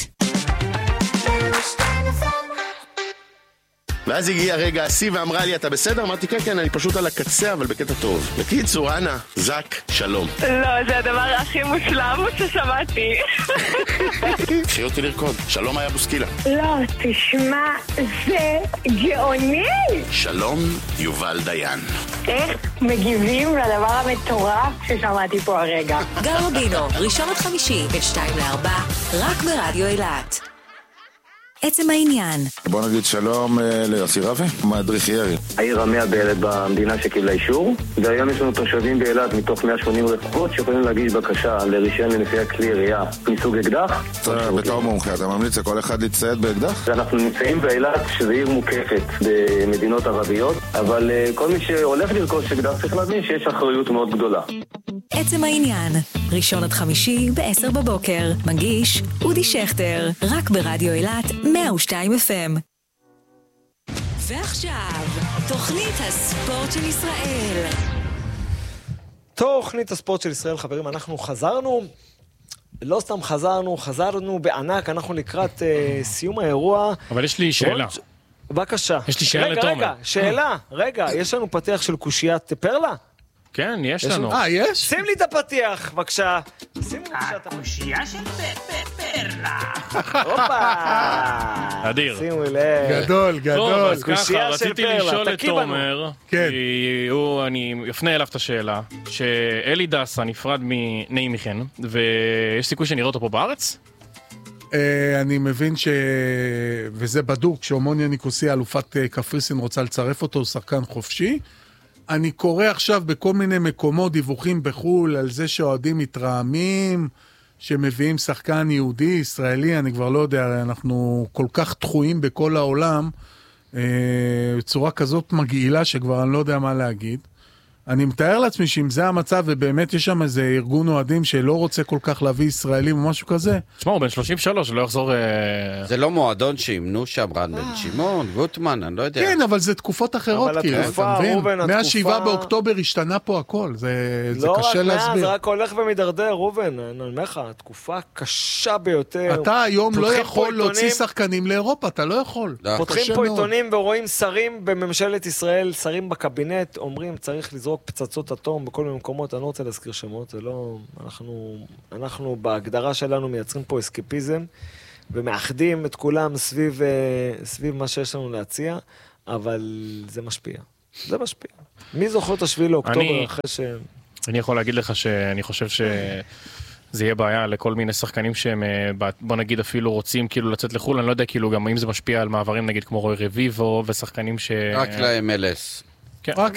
[SPEAKER 10] ואז הגיע רגע השיא ואמרה לי, אתה בסדר? אמרתי, כן, אני פשוט על הקצה, אבל בקטע טוב. בקיצור, אנה, זק, שלום.
[SPEAKER 22] לא, זה הדבר הכי מושלם ששמעתי.
[SPEAKER 10] קחי אותי לרקוד. שלום היה בוסקילה.
[SPEAKER 22] לא, תשמע, זה גאוני.
[SPEAKER 10] שלום, יובל דיין.
[SPEAKER 22] איך מגיבים לדבר המטורף ששמעתי פה הרגע?
[SPEAKER 1] גל רובינו, ראשון עד חמישי, בין 2-4, רק ברדיו אילת. עצם העניין.
[SPEAKER 23] בוא נגיד שלום ליוסי רבי, מדריך ירי.
[SPEAKER 24] העיר המאה באילת במדינה שקיבלה אישור, והיום יש לנו תושבים באילת מתוך 180 רחובות שיכולים להגיש בקשה לרישיון לנשיאת כלי ירייה מסוג אקדח.
[SPEAKER 23] בתור מומחה, אתה ממליץ לכל אחד להצטייד באקדח?
[SPEAKER 24] אנחנו נמצאים באילת, שזו עיר מוקפת במדינות ערביות, אבל כל מי שהולך לרכוש אקדח צריך להבין שיש אחריות מאוד גדולה.
[SPEAKER 1] עצם העניין, ראשון עד חמישי ב-10 בבוקר, מגיש אודי שכטר, רק ברדיו אילת 102 FM. ועכשיו, תוכנית הספורט של ישראל.
[SPEAKER 2] תוכנית הספורט של ישראל, חברים, אנחנו חזרנו, לא סתם חזרנו בענק, אנחנו לקראת סיום האירוע.
[SPEAKER 5] אבל יש לי שאלה.
[SPEAKER 2] בבקשה.
[SPEAKER 5] יש לי שאלה לתומר.
[SPEAKER 2] רגע, יש לנו פתיח של קושיית פרלה?
[SPEAKER 5] כן, יש לנו.
[SPEAKER 3] יש?
[SPEAKER 2] שים לי את הפתיח, בבקשה. שים לי בבקשה את הפתיח.
[SPEAKER 25] הקושייה של פרלה.
[SPEAKER 5] הופה. אדיר.
[SPEAKER 2] שימו לב.
[SPEAKER 3] גדול.
[SPEAKER 5] טוב, אז ככה,
[SPEAKER 2] קושייה של
[SPEAKER 5] רציתי
[SPEAKER 2] פרלה,
[SPEAKER 5] לשאול את
[SPEAKER 2] תקי בנו.
[SPEAKER 5] תומר,
[SPEAKER 3] כן.
[SPEAKER 5] כי אני אפנה אליו את השאלה, שאלי דסה נפרד מניימיכן, ויש סיכוי שנראה אותו פה בארץ?
[SPEAKER 3] אני מבין וזה בדוק, שאומוניה ניקוסיה, אלופת קפריסין, רוצה לצרף אותו, הוא שחקן חופשי. אני קורא עכשיו בכל מיני מקומות דיווחים בחול על זה שאוהדים מתרעמים, שמביאים שחקן יהודי, ישראלי, אני כבר לא יודע, אנחנו כל כך תחויים בכל העולם, בצורה כזאת מגעילה שכבר אני לא יודע מה להגיד. אני מתאר לעצמי שאם זה המצב, ובאמת יש שם איזה ארגון אוהדים שלא רוצה כל כך להביא ישראלים או משהו כזה.
[SPEAKER 5] תשמע, הוא בן 33, לא יחזור...
[SPEAKER 4] זה לא מועדון שימנו שם, רן בן שמעון, גוטמן, אני לא יודע.
[SPEAKER 3] כן, אבל זה תקופות אחרות, כאילו, אתה מבין? מה7 באוקטובר השתנה פה הכל, זה קשה להסביר.
[SPEAKER 2] לא רק זה רק הולך ומדרדר, רובן, אני אומר לך, תקופה קשה ביותר.
[SPEAKER 3] אתה היום לא יכול להוציא שחקנים לאירופה, אתה לא יכול.
[SPEAKER 2] פותחים פה עיתונים ורואים שרים בממשלת ישראל, שרים בקבינט, אומרים צריך לזרוק פצצות אטום בכל מיני מקומות, אני לא רוצה להזכיר שמות, זה לא... אנחנו בהגדרה שלנו מייצרים פה אסקפיזם, ומאחדים את כולם סביב מה שיש לנו להציע, אבל זה משפיע. זה משפיע. מי זוכר את 7 לאוקטובר אחרי ש...
[SPEAKER 5] אני יכול להגיד לך שאני חושב זה יהיה בעיה לכל מיני שחקנים שהם, בוא נגיד אפילו רוצים כאילו לצאת לחול, אני לא יודע כאילו גם אם זה משפיע על מעברים נגיד כמו רוי רביבו ושחקנים ש...
[SPEAKER 4] רק ל-MLS.
[SPEAKER 5] כן.
[SPEAKER 3] רק